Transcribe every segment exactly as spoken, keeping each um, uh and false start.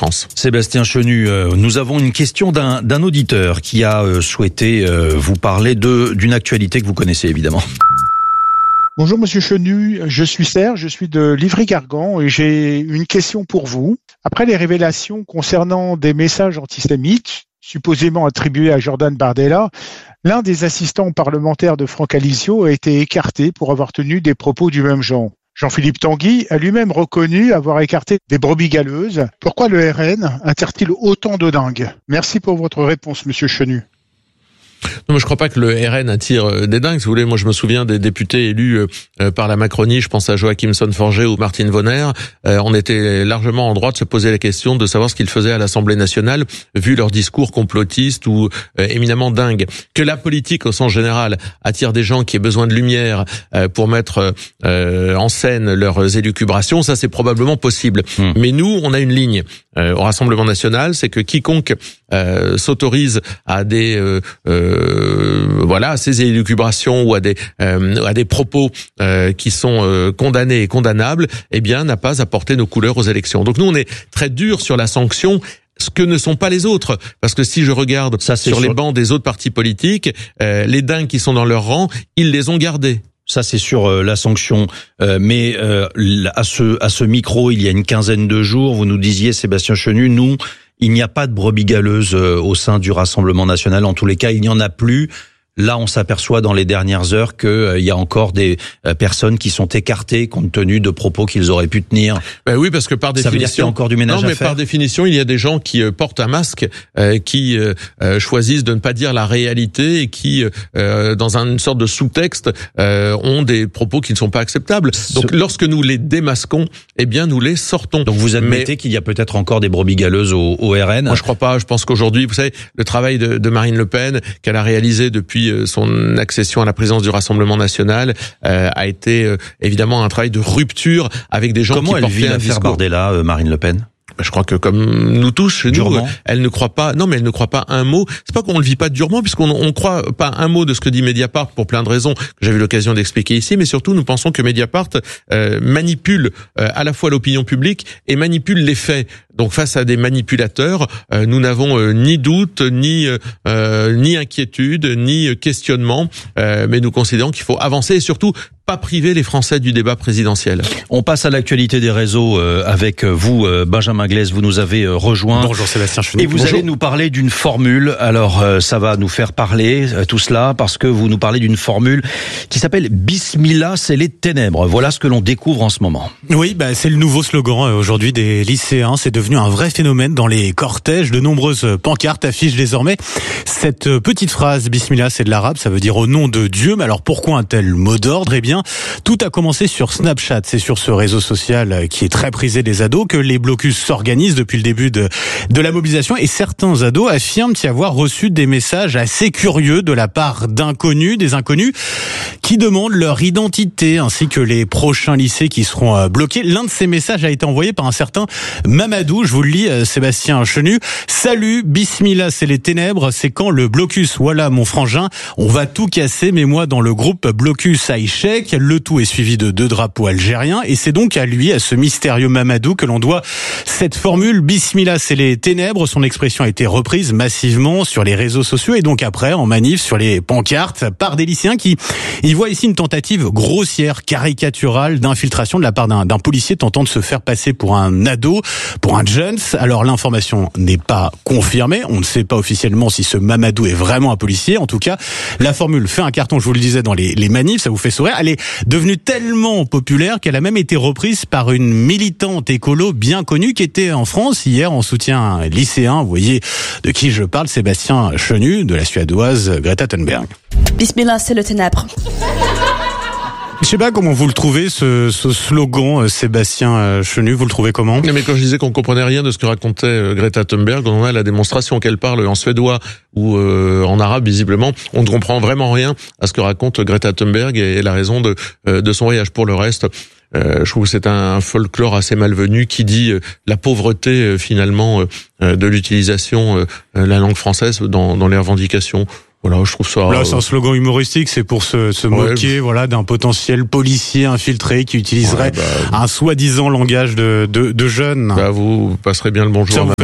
France. Sébastien Chenu, euh, nous avons une question d'un, d'un auditeur qui a euh, souhaité euh, vous parler de, d'une actualité que vous connaissez évidemment. Bonjour Monsieur Chenu, je suis Serge, je suis de Livry-Gargan et j'ai une question pour vous. Après les révélations concernant des messages antisémites, supposément attribués à Jordan Bardella, l'un des assistants parlementaires de Franck Alizio a été écarté pour avoir tenu des propos du même genre. Jean-Philippe Tanguy a lui-même reconnu avoir écarté des brebis galeuses. Pourquoi le R N attire-t-il autant de dingues ? Merci pour votre réponse, Monsieur Chenu. Non, mais je crois pas que le R N attire des dingues. Si vous voulez, moi je me souviens des députés élus euh, par la Macronie. Je pense à Joachim Son-Forget ou Martine Vonner. Euh, on était largement en droit de se poser la question de savoir ce qu'ils faisaient à l'Assemblée nationale, vu leur discours complotiste ou euh, éminemment dingue. Que la politique, au sens général, attire des gens qui aient besoin de lumière euh, pour mettre euh, en scène leurs élucubrations, ça c'est probablement possible. Mmh. Mais nous, on a une ligne euh, au Rassemblement national, c'est que quiconque euh, s'autorise à des euh, Euh, voilà, à ces élucubrations ou à des euh, à des propos euh, qui sont euh, condamnés et condamnables, eh bien, n'a pas à porter nos couleurs aux élections. Donc nous, on est très dur sur la sanction, ce que ne sont pas les autres. Parce que si je regarde ça, sur, sur les bancs des autres partis politiques, euh, les dingues qui sont dans leur rang, ils les ont gardés. Ça, c'est sur euh, la sanction. Euh, mais euh, à ce à ce micro, il y a une quinzaine de jours, vous nous disiez, Sébastien Chenu, nous, il n'y a pas de brebis galeuses euh, au sein du Rassemblement national. En tous les cas, il n'y en a plus. Là, on s'aperçoit dans les dernières heures qu'il euh, y a encore des euh, personnes qui sont écartées compte tenu de propos qu'ils auraient pu tenir. Ben oui, parce que par définition, ça veut dire qu'il y a encore du ménage non, à mais faire. Par définition, il y a des gens qui euh, portent un masque, euh, qui euh, euh, choisissent de ne pas dire la réalité et qui, euh, dans une sorte de sous-texte, euh, ont des propos qui ne sont pas acceptables. Donc, Ce... lorsque nous les démasquons, eh bien, nous les sortons. Donc, vous admettez mais... qu'il y a peut-être encore des brebis galeuses au, au R N ? Moi, je crois pas. Je pense qu'aujourd'hui, vous savez, le travail de, de Marine Le Pen, qu'elle a réalisé depuis son accession à la présidence du Rassemblement national, euh, a été euh, évidemment un travail de rupture avec des gens Comment qui portaient un discours. Comment elle vit l'affaire Bardella, euh, Marine Le Pen ? Je crois que comme nous tous, chez nous, elle ne croit pas. Non, mais elle ne croit pas un mot. C'est pas qu'on le vit pas durement, puisqu'on on croit pas un mot de ce que dit Mediapart pour plein de raisons que j'avais eu l'occasion d'expliquer ici. Mais surtout, nous pensons que Mediapart euh, manipule euh, à la fois l'opinion publique et manipule les faits. Donc, face à des manipulateurs, euh, nous n'avons euh, ni doute, ni euh, ni inquiétude, ni questionnement. Euh, mais nous considérons qu'il faut avancer et surtout pas priver les Français du débat présidentiel. On passe à l'actualité des réseaux euh, avec vous, euh, Benjamin Glaise. Vous nous avez euh, rejoint. Bonjour Sébastien Chenu. Et vous Bonjour. allez nous parler d'une formule. Alors, euh, ça va nous faire parler, euh, tout cela, parce que vous nous parlez d'une formule qui s'appelle « Bismillah, c'est les ténèbres ». Voilà ce que l'on découvre en ce moment. Oui, bah, c'est le nouveau slogan euh, aujourd'hui des lycéens. C'est devenu un vrai phénomène dans les cortèges. De nombreuses pancartes affichent désormais cette euh, petite phrase « Bismillah », c'est de l'arabe, ça veut dire « au nom de Dieu ». Mais alors, pourquoi un tel mot d'ordre ? Eh bien, tout a commencé sur Snapchat. C'est sur ce réseau social qui est très prisé des ados que les blocus s'organisent depuis le début de, de la mobilisation. Et certains ados affirment y avoir reçu des messages assez curieux de la part d'inconnus, des inconnus, qui demandent leur identité ainsi que les prochains lycées qui seront bloqués. L'un de ces messages a été envoyé par un certain Mamadou. Je vous le lis, Sébastien Chenu. Salut, Bismillah, c'est les ténèbres. C'est quand le blocus, voilà mon frangin. On va tout casser, mais moi dans le groupe blocus à échec. Le tout est suivi de deux drapeaux algériens et c'est donc à lui, à ce mystérieux Mamadou, que l'on doit cette formule Bismillah, c'est les ténèbres. Son expression a été reprise massivement sur les réseaux sociaux et donc après en manif sur les pancartes par des lycéens qui y voient ici une tentative grossière, caricaturale d'infiltration de la part d'un, d'un policier tentant de se faire passer pour un ado, pour un Jones. Alors l'information n'est pas confirmée, on ne sait pas officiellement si ce Mamadou est vraiment un policier. En tout cas, la formule fait un carton, je vous le disais, dans les, les manifs, ça vous fait sourire. Elle est devenue tellement populaire qu'elle a même été reprise par une militante écolo bien connue qui était en France hier en soutien lycéen. Vous voyez de qui je parle, Sébastien Chenu, de la Suédoise Greta Thunberg. Bismillah, c'est le ténèbre. Je sais pas comment vous le trouvez, ce, ce slogan, Sébastien Chenu, vous le trouvez comment ? Non, mais quand je disais qu'on comprenait rien de ce que racontait Greta Thunberg, on a la démonstration qu'elle parle en suédois ou euh, en arabe, visiblement, on ne comprend vraiment rien à ce que raconte Greta Thunberg et la raison de, de son voyage. Pour le reste, euh, je trouve que c'est un folklore assez malvenu qui dit euh, la pauvreté, euh, finalement, euh, de l'utilisation euh, la langue française dans, dans les revendications. Voilà, je trouve ça. Là, c'est un slogan humoristique, c'est pour se, se ouais, moquer, voilà, d'un potentiel policier infiltré qui utiliserait ouais, bah, un soi-disant langage de, de, de jeunes. Bah, vous passerez bien le bonjour.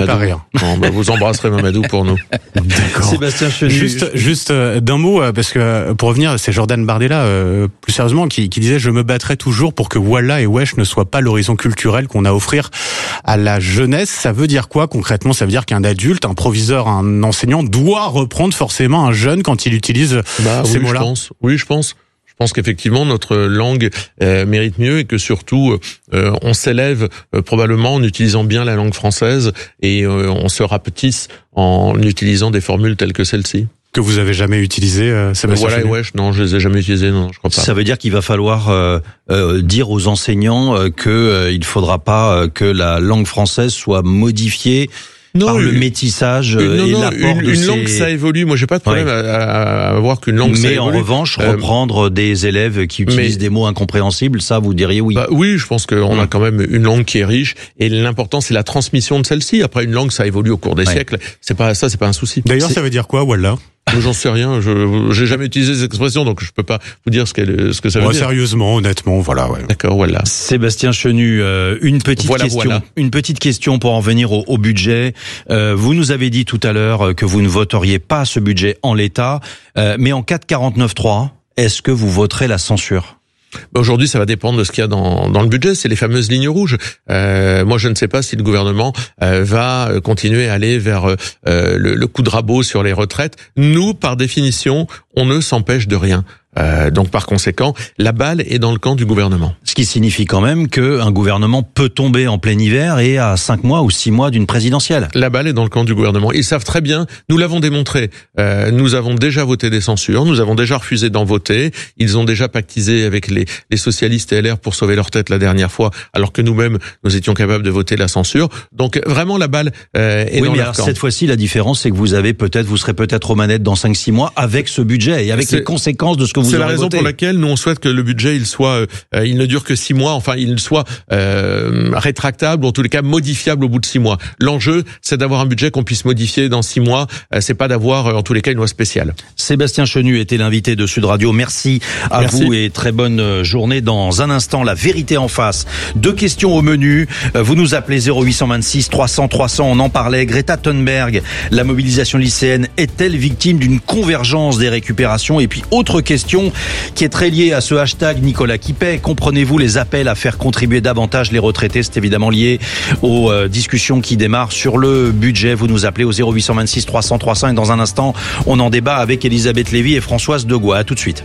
Mamadou. pas rire. Non, bah, vous embrasserez Mamadou pour nous. D'accord. Sébastien Chenu. Juste, juste euh, d'un mot, euh, parce que euh, pour revenir, c'est Jordan Bardella, euh, plus sérieusement, qui, qui disait « Je me battrai toujours pour que Wallah et Wesh ne soient pas l'horizon culturel qu'on a à offrir à la jeunesse ». Ça veut dire quoi concrètement? Ça veut dire qu'un adulte, un proviseur, un enseignant doit reprendre forcément un jeune quand il utilise bah, ces oui, mots-là. Je pense. Oui, je pense. Je pense qu'effectivement notre langue euh, mérite mieux et que surtout euh, on s'élève euh, probablement en utilisant bien la langue française et euh, on se rapetisse en utilisant des formules telles que celle-ci. Que vous avez jamais utilisé, euh, Sébastien Voilà, Chenu. wesh, non, je les ai jamais utilisés, non, je crois pas. Ça veut dire qu'il va falloir euh, euh, dire aux enseignants euh, que euh, il faudra pas euh, que la langue française soit modifiée Non, par le une- métissage Une, non, et non, l'apport une, de une ces... langue, ça évolue. Moi, j'ai pas de problème Ouais. à, à, à voir qu'une langue, ça Mais en évolue. revanche, Euh, reprendre des élèves qui utilisent mais- des mots incompréhensibles, ça, vous diriez oui. Bah, oui, je pense qu'on a quand même une langue qui est riche et l'important c'est la transmission de celle-ci. Après, une langue, ça évolue au cours des Ouais. siècles. C'est pas ça, c'est pas un souci. D'ailleurs, C'est- ça veut dire quoi, Wallah? Moi, j'en sais rien. Je j'ai jamais utilisé ces expressions, donc je peux pas vous dire ce qu'elle, ce que ça veut Ouais, dire. sérieusement, honnêtement, voilà. Ouais. D'accord, voilà. Sébastien Chenu, euh, une petite Voilà, question, voilà. une petite question pour en venir au, au budget. Euh, vous nous avez dit tout à l'heure que vous ne voteriez pas ce budget en l'état, euh, mais en cas de quarante-neuf trois, est-ce que vous voterez la censure? Bah, aujourd'hui, ça va dépendre de ce qu'il y a dans, dans le budget. C'est les fameuses lignes rouges. Euh, moi, je ne sais pas si le gouvernement euh, va continuer à aller vers euh, le, le coup de rabot sur les retraites. Nous, par définition, on ne s'empêche de rien. Euh, donc, par conséquent, la balle est dans le camp du gouvernement. Ce qui signifie quand même qu'un gouvernement peut tomber en plein hiver et à cinq mois ou six mois d'une présidentielle. La balle est dans le camp du gouvernement. Ils savent très bien, nous l'avons démontré, euh, nous avons déjà voté des censures, nous avons déjà refusé d'en voter, ils ont déjà pactisé avec les, les socialistes et L R pour sauver leur tête la dernière fois, alors que nous-mêmes, nous étions capables de voter la censure. Donc vraiment, la balle euh, est Oui, dans mais leur alors, camp. cette fois-ci, la différence, c'est que vous avez peut-être, vous serez peut-être aux manettes dans cinq six mois avec ce budget et avec C'est- les conséquences de ce que vous C'est aurez la raison voté. pour laquelle nous on souhaite que le budget il soit, euh, il ne dure que six mois, enfin il soit euh, rétractable ou en tous les cas modifiable au bout de six mois. L'enjeu c'est d'avoir un budget qu'on puisse modifier dans six mois. Euh, c'est pas d'avoir euh, en tous les cas une loi spéciale. Sébastien Chenu était l'invité de Sud Radio. Merci à Merci. vous et très bonne journée. Dans un instant, la vérité en face. Deux questions au menu. Euh, Vous nous appelez zéro huit cent vingt-six trois cents trois cents. On en parlait. Greta Thunberg, la mobilisation lycéenne est-elle victime d'une convergence des récupérations? Et puis autre question qui est très liée à ce hashtag Nicolas qui paie. Comprenez-vous les appels à faire contribuer davantage les retraités? C'est évidemment lié aux euh, discussions qui démarrent sur le budget. Vous nous appelez au zéro huit cent vingt-six trois cents trois cents et dans un instant, on en débat avec Elisabeth Lévy et Françoise Degois. À tout de suite.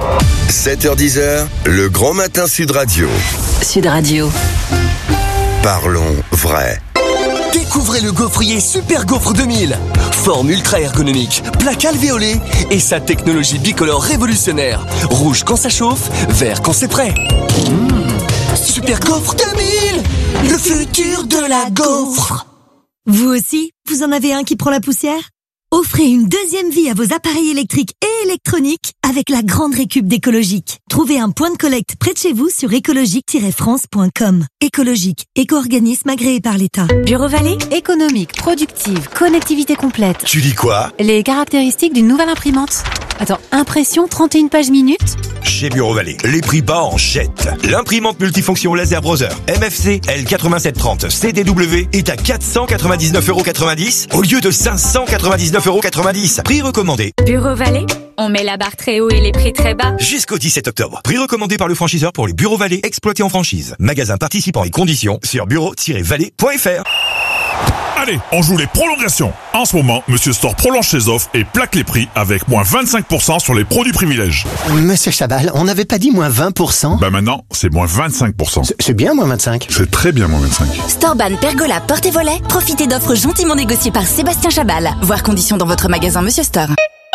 sept heures dix, le grand matin Sud Radio. Sud Radio. Parlons vrai. Découvrez le gaufrier Super Gaufre deux mille. Forme ultra ergonomique, plaque alvéolée et sa technologie bicolore révolutionnaire. Rouge quand ça chauffe, vert quand c'est prêt. Mmh. Super Gaufre deux mille, le futur de la gaufre. Vous aussi, vous en avez un qui prend la poussière? Offrez une deuxième vie à vos appareils électriques et électroniques avec la grande récup d'Écologique. Trouvez un point de collecte près de chez vous sur écologique tiret france point com. Écologique, éco-organisme agréé par l'État. Bureau Vallée, économique, productive, connectivité complète. Tu dis quoi? Les caractéristiques d'une nouvelle imprimante. Attends, impression trente et une pages minutes? Chez Bureau Vallée, les prix bas en jette. L'imprimante multifonction laser browser M F C L quatre-vingt-sept trente C D W est à quatre cent quatre-vingt-dix-neuf euros quatre-vingt-dix au lieu de cinq cent quatre-vingt-dix-neuf euros quatre-vingt-dix. Prix recommandé. Bureau Vallée, on met la barre très haut et les prix très bas. Jusqu'au dix-sept octobre. Prix recommandé par le franchiseur pour les Bureaux Vallée exploités en franchise. Magasin participant et conditions sur bureau tiret vallée point f r. Allez, on joue les prolongations. En ce moment, Monsieur Store prolonge ses offres et plaque les prix avec moins vingt-cinq pour cent sur les produits privilèges. Monsieur Chabal, on n'avait pas dit moins vingt pour cent? Bah maintenant, c'est moins vingt-cinq pour cent. C'est bien moins vingt-cinq. C'est très bien moins vingt-cinq. Storban, Pergola, porte et volet. Profitez d'offres gentiment négociées par Sébastien Chabal. Voir conditions dans votre magasin Monsieur Store.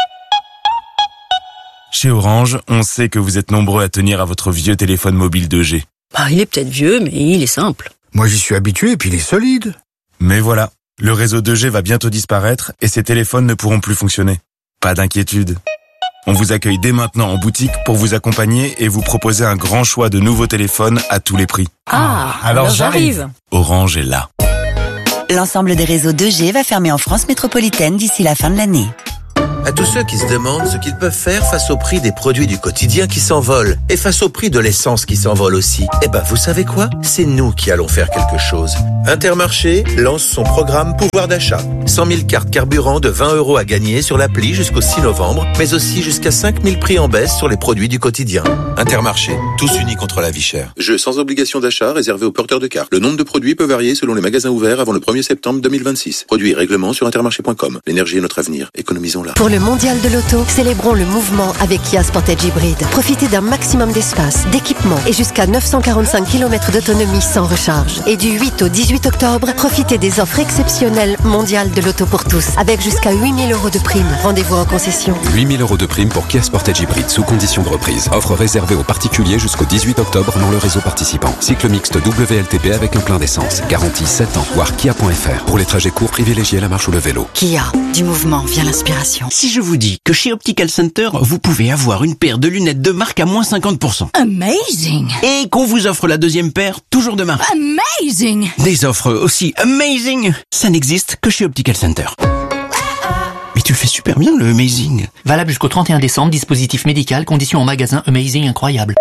Chez Orange, on sait que vous êtes nombreux à tenir à votre vieux téléphone mobile deux G. Bah, il est peut-être vieux, mais il est simple. Moi, j'y suis habitué et puis il est solide. Mais voilà, le réseau deux G va bientôt disparaître et ces téléphones ne pourront plus fonctionner. Pas d'inquiétude. On vous accueille dès maintenant en boutique pour vous accompagner et vous proposer un grand choix de nouveaux téléphones à tous les prix. Ah, alors, alors j'arrive. Orange est là. L'ensemble des réseaux deux G va fermer en France métropolitaine d'ici la fin de l'année. À tous ceux qui se demandent ce qu'ils peuvent faire face au prix des produits du quotidien qui s'envolent et face au prix de l'essence qui s'envole aussi, eh ben vous savez quoi? C'est nous qui allons faire quelque chose. Intermarché lance son programme pouvoir d'achat. cent mille cartes carburant de vingt euros à gagner sur l'appli jusqu'au six novembre, mais aussi jusqu'à cinq mille prix en baisse sur les produits du quotidien. Intermarché, tous unis contre la vie chère. Jeu sans obligation d'achat réservé aux porteurs de cartes. Le nombre de produits peut varier selon les magasins ouverts avant le premier septembre deux mille vingt-six. Produits et règlements sur intermarché point com. L'énergie est notre avenir. Économisons-la. Pour le mondial de l'auto, célébrons le mouvement avec Kia Sportage Hybrid. Profitez d'un maximum d'espace, d'équipement et jusqu'à neuf cent quarante-cinq kilomètres d'autonomie sans recharge. Et du huit au dix-huit octobre, profitez des offres exceptionnelles mondiales de l'auto pour tous, avec jusqu'à huit mille euros de prime. Rendez-vous en concession. huit mille euros de prime pour Kia Sportage Hybrid sous condition de reprise. Offre réservée aux particuliers jusqu'au dix-huit octobre dans le réseau participant. Cycle mixte W L T P avec un plein d'essence. Garantie sept ans. Voir kia point f r. Pour les trajets courts, privilégiez la marche ou le vélo. Kia, du mouvement vient l'inspiration. Si je vous dis que chez Optical Center, vous pouvez avoir une paire de lunettes de marque à moins cinquante pour cent. Amazing! Et qu'on vous offre la deuxième paire, toujours de marque. Amazing! Des offres aussi amazing, ça n'existe que chez Optical Center. Mais tu le fais super bien, le amazing. Valable jusqu'au trente et un décembre, dispositif médical, conditions en magasin, amazing incroyable.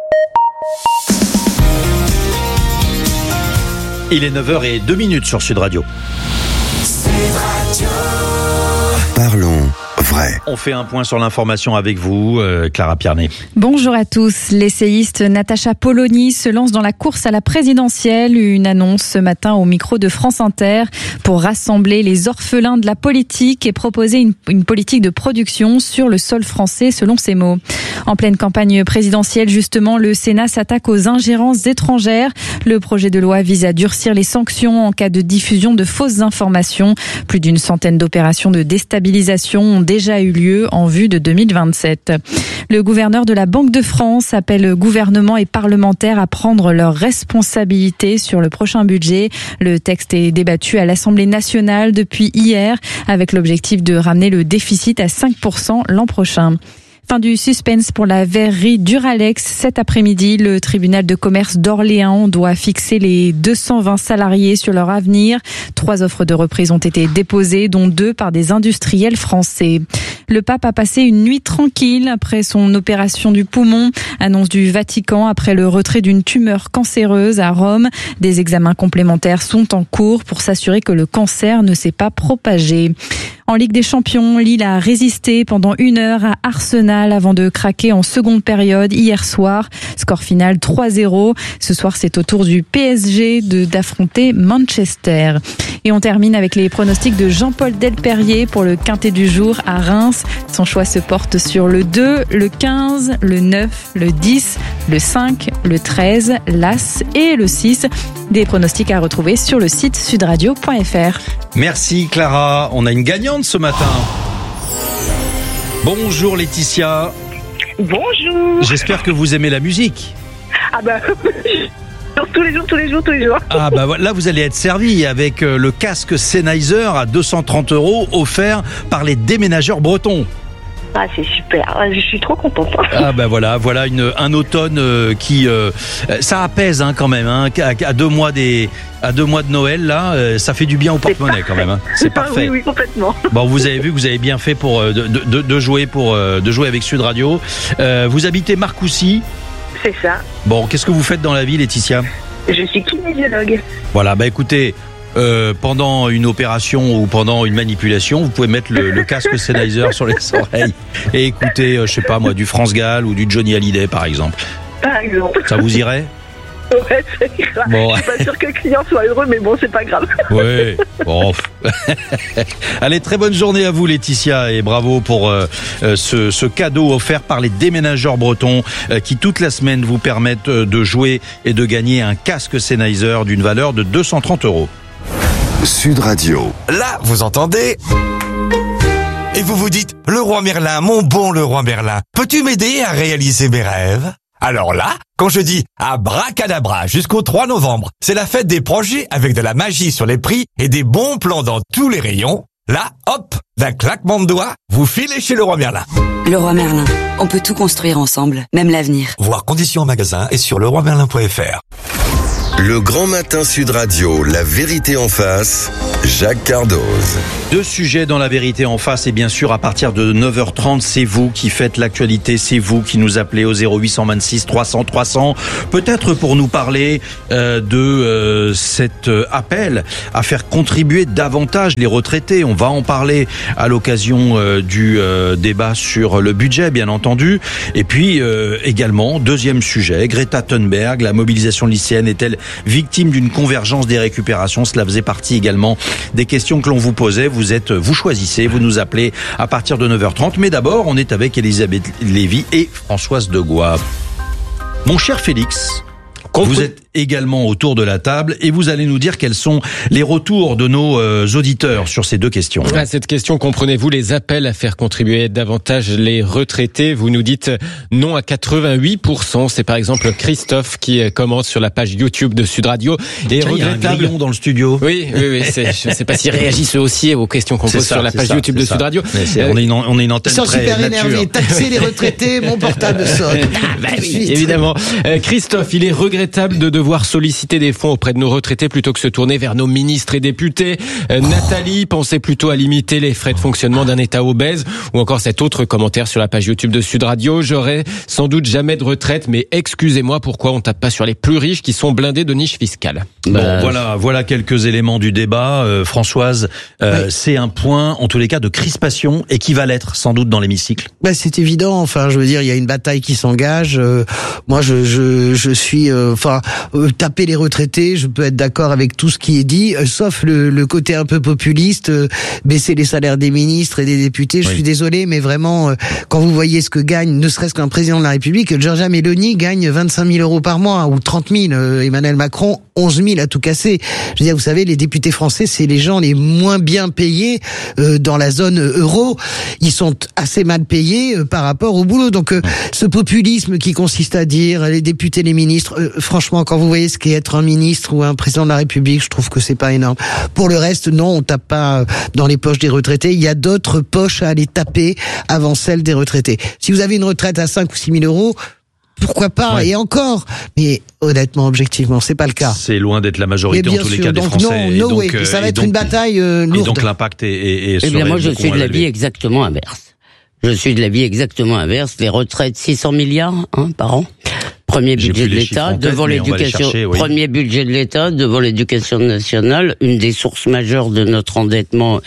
Il est neuf heures zéro deux minutes sur Sud Radio. Parlons vrai. On fait un point sur l'information avec vous, euh, Clara Piernet. Bonjour à tous. L'essayiste Natacha Polony se lance dans la course à la présidentielle. Une annonce ce matin au micro de France Inter pour rassembler les orphelins de la politique et proposer une, une politique de production sur le sol français, selon ses mots. En pleine campagne présidentielle, justement, le Sénat s'attaque aux ingérences étrangères. Le projet de loi vise à durcir les sanctions en cas de diffusion de fausses informations. Plus d'une centaine d'opérations de déstabilisation ont déjà eu lieu en vue de deux mille vingt-sept. Le gouverneur de la Banque de France appelle gouvernement et parlementaires à prendre leurs responsabilités sur le prochain budget. Le texte est débattu à l'Assemblée nationale depuis hier avec l'objectif de ramener le déficit à cinq pour cent l'an prochain. Fin du suspense pour la verrerie Duralex. Cet après-midi, le tribunal de commerce d'Orléans doit fixer les deux cent vingt salariés sur leur avenir. Trois offres de reprise ont été déposées, dont deux par des industriels français. Le pape a passé une nuit tranquille après son opération du poumon. Annonce du Vatican après le retrait d'une tumeur cancéreuse à Rome. Des examens complémentaires sont en cours pour s'assurer que le cancer ne s'est pas propagé. En Ligue des Champions, Lille a résisté pendant une heure à Arsenal avant de craquer en seconde période hier soir. Score final trois zéro. Ce soir, c'est au tour du P S G de d'affronter Manchester. Et on termine avec les pronostics de Jean-Paul Delperrier pour le quintet du jour à Reims. Son choix se porte sur le deux, le quinze, le neuf, le dix, le cinq, le treize, l'As et le six. Des pronostics à retrouver sur le site sudradio point f r. Merci Clara, on a une gagnante ce matin. Bonjour Laetitia. Bonjour. J'espère que vous aimez la musique. Ah bah tous les jours, tous les jours, tous les jours. Ah bah là vous allez être servi avec le casque Sennheiser à deux cent trente euros offert par les déménageurs bretons. Ah c'est super, je suis trop contente. Ah ben voilà, voilà une, un automne euh, qui euh, ça apaise hein, quand même. Hein, à, à deux mois des, à deux mois de Noël là, euh, ça fait du bien au porte-monnaie quand même. Hein. C'est parfait. Oui, oui, complètement. Bon, vous avez vu, vous avez bien fait pour euh, de, de, de jouer pour euh, de jouer avec Sud Radio. Euh, vous habitez Marcoussis. C'est ça. Bon, qu'est-ce que vous faites dans la vie, Laetitia ? Je suis kinésiologue. Voilà, bah écoutez. Euh, pendant une opération ou pendant une manipulation, vous pouvez mettre le, le casque Sennheiser sur les oreilles et écouter, euh, je sais pas moi, du France Gall ou du Johnny Hallyday par exemple. Par exemple. Ça vous irait ? Ouais, c'est grave. Bon. Je suis pas sûr que le client soit heureux, mais bon, c'est pas grave. Oui, bon. Allez, très bonne journée à vous, Laetitia, et bravo pour euh, ce, ce cadeau offert par les déménageurs bretons euh, qui, toute la semaine, vous permettent de jouer et de gagner un casque Sennheiser d'une valeur de deux cent trente euros. Sud Radio. Là, vous entendez ? Et vous vous dites, le roi Merlin, mon bon le roi Merlin, peux-tu m'aider à réaliser mes rêves ? Alors là, quand je dis abracadabra jusqu'au trois novembre, c'est la fête des projets avec de la magie sur les prix et des bons plans dans tous les rayons. Là, hop, d'un claquement de doigts, vous filez chez le roi Merlin. Le roi Merlin, on peut tout construire ensemble, même l'avenir. Voir conditions en magasin et sur le roi merlin point f r. Le Grand Matin Sud Radio, la vérité en face, Jacques Cardoz. Deux sujets dans la vérité en face et bien sûr à partir de neuf heures trente, c'est vous qui faites l'actualité, c'est vous qui nous appelez au zéro huit cent vingt-six trois cents trois cents, peut-être pour nous parler euh, de euh, cet appel à faire contribuer davantage les retraités. On va en parler à l'occasion euh, du euh, débat sur le budget, bien entendu. Et puis euh, également, deuxième sujet, Greta Thunberg, la mobilisation lycéenne est-elle victime d'une convergence des récupérations? Cela faisait partie également des questions que l'on vous posait. Vous êtes, vous choisissez, vous nous appelez à partir de neuf heures trente. Mais d'abord, on est avec Elisabeth Lévy et Françoise Degois. Mon cher Félix, vous êtes également autour de la table et vous allez nous dire quels sont les retours de nos euh, auditeurs sur ces deux questions. À cette question, comprenez-vous les appels à faire contribuer davantage les retraités? Vous nous dites non à quatre-vingt-huit pour cent. C'est par exemple Christophe qui commente sur la page YouTube de Sud Radio. Et tiens, regrettable. Il y a un grillon dans le studio. Oui, oui, oui. C'est, je ne sais pas s'ils réagissent eux aussi aux questions qu'on pose ça, sur la page ça, YouTube de ça. Sud Radio. Euh, on, est une, on est une antenne ils sont très super nature. énervés. Taxer les retraités, mon portable sonne. Bah oui, évidemment. Euh, Christophe, il est regrettable de devoir solliciter des fonds auprès de nos retraités plutôt que se tourner vers nos ministres et députés. Euh, oh. Nathalie pensait plutôt à limiter les frais de fonctionnement d'un État obèse. Ou encore cet autre commentaire sur la page YouTube de Sud Radio. J'aurais sans doute jamais de retraite, mais excusez-moi, pourquoi on tape pas sur les plus riches qui sont blindés de niches fiscales? Bon, bah, voilà, voilà quelques éléments du débat. Euh, Françoise, euh, oui. c'est un point, en tous les cas, de crispation et qui va l'être sans doute dans l'hémicycle. Bah, c'est évident. Enfin, je veux dire, il y a une bataille qui s'engage. Euh, moi, je, je, je suis, euh, enfin, euh, taper les retraités. Je peux être d'accord avec tout ce qui est dit, euh, sauf le, le côté un peu populiste, euh, baisser les salaires des ministres et des députés. Je oui. suis désolé, mais vraiment, euh, quand vous voyez ce que gagne, ne serait-ce qu'un président de la République, Giorgia Meloni gagne vingt-cinq mille euros par mois ou trente mille. Euh, Emmanuel Macron, onze mille à tout casser. Je veux dire, vous savez, les députés français, c'est les gens les moins bien payés euh, dans la zone euro. Ils sont assez mal payés euh, par rapport au boulot. Donc, euh, ce populisme qui consiste à dire les députés, les ministres, euh, franchement, quand vous voyez ce qu'est être un ministre ou un président de la République, je trouve que c'est pas énorme. Pour le reste, non, on tape pas dans les poches des retraités. Il y a d'autres poches à aller taper avant celles des retraités. Si vous avez une retraite à cinq ou six mille euros, pourquoi pas, ouais. et encore. Mais honnêtement, objectivement, c'est pas le cas. C'est loin d'être la majorité en tous les cas des Français. Non, no donc, way. Ça va être donc, une bataille euh, lourde. Et donc l'impact est, est, est Eh bien, moi, je suis de l'avis exactement inverse. Je suis de l'avis exactement inverse. Les retraites, six cents milliards hein, par an. Premier budget de l'État devant l'éducation. Chercher, oui. Premier budget de l'État devant l'éducation nationale, une des sources majeures de notre endettement.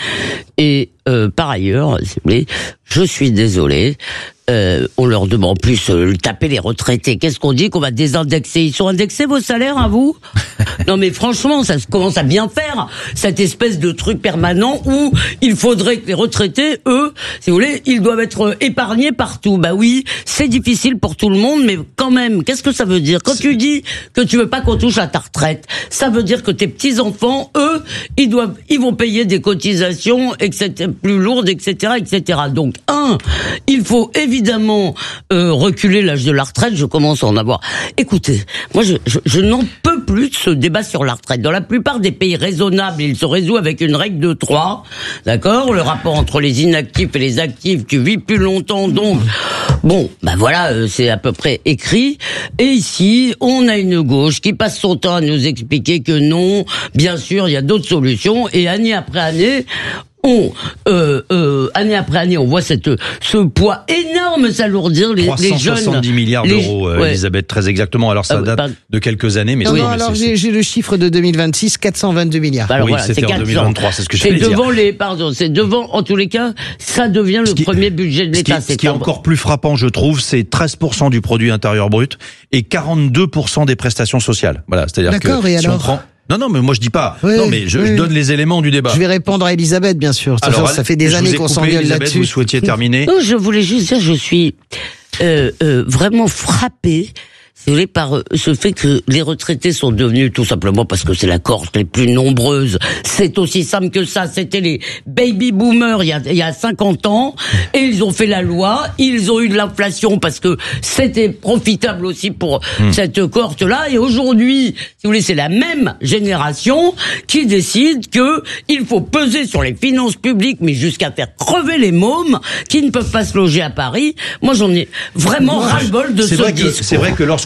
Et euh, par ailleurs, si vous voulez, je suis désolé. Euh, on leur demande plus euh, taper les retraités. Qu'est-ce qu'on dit qu'on va désindexer? Ils sont indexés vos salaires à vous? Non mais franchement, ça commence à bien faire cette espèce de truc permanent où il faudrait que les retraités, eux, si vous voulez, ils doivent être épargnés partout. Bah oui, c'est difficile pour tout le monde, mais quand même, qu'est-ce que ça veut dire? Quand tu dis que tu veux pas qu'on touche à ta retraite, ça veut dire que tes petits enfants, eux, ils doivent, ils vont payer des cotisations, et cetera plus lourdes, et cetera, et cetera. Donc un, il faut évidemment évidemment euh, reculer l'âge de la retraite, je commence à en avoir. Écoutez, moi je, je, je n'en peux plus de ce débat sur la retraite. Dans la plupart des pays raisonnables, il se résout avec une règle de trois, d'accord? Le rapport entre les inactifs et les actifs, tu vis plus longtemps, donc bon, ben voilà, euh, c'est à peu près écrit. Et ici, on a une gauche qui passe son temps à nous expliquer que non, bien sûr, il y a d'autres solutions, et année après année, on, euh, euh, année après année, on voit cette, ce poids énorme s'alourdir les, les jeunes. trois cent soixante-dix milliards d'euros, les, ouais. Elisabeth, très exactement. Alors ça euh, date pas... de quelques années, mais non, oui, non, mais alors c'est, j'ai, j'ai le chiffre de deux mille vingt-six, quatre cent vingt-deux milliards. Alors oui, voilà, c'était en deux mille vingt-trois, c'est ce que je voulais dire. dire. C'est devant les, pardon, c'est devant, en tous les cas, ça devient le qui, premier budget de l'État. Ce qui, ce qui est encore plus frappant, je trouve, c'est treize pour cent du produit intérieur brut et quarante-deux pour cent des prestations sociales. Voilà, c'est-à-dire D'accord, que et si alors on prend Non, non, mais moi je dis pas. Oui, non, mais je, oui. je donne les éléments du débat. Je vais répondre à Elisabeth, bien sûr. Alors, ça, ça fait des années qu'on s'engueule là-dessus. Vous souhaitiez terminer? Non, je voulais juste dire, je suis euh, euh, vraiment frappée, si vous voulez, par ce fait que les retraités sont devenus, tout simplement parce que c'est la cohorte les plus nombreuses. C'est aussi simple que ça. C'était les baby boomers il y a, il y a cinquante ans, et ils ont fait la loi. Ils ont eu de l'inflation parce que c'était profitable aussi pour mmh. cette cohorte-là. Et aujourd'hui, si vous voulez, c'est la même génération qui décide que il faut peser sur les finances publiques, mais jusqu'à faire crever les mômes qui ne peuvent pas se loger à Paris. Moi, j'en ai vraiment ras-le-bol de c'est ce vrai discours. Que, c'est vrai que lorsque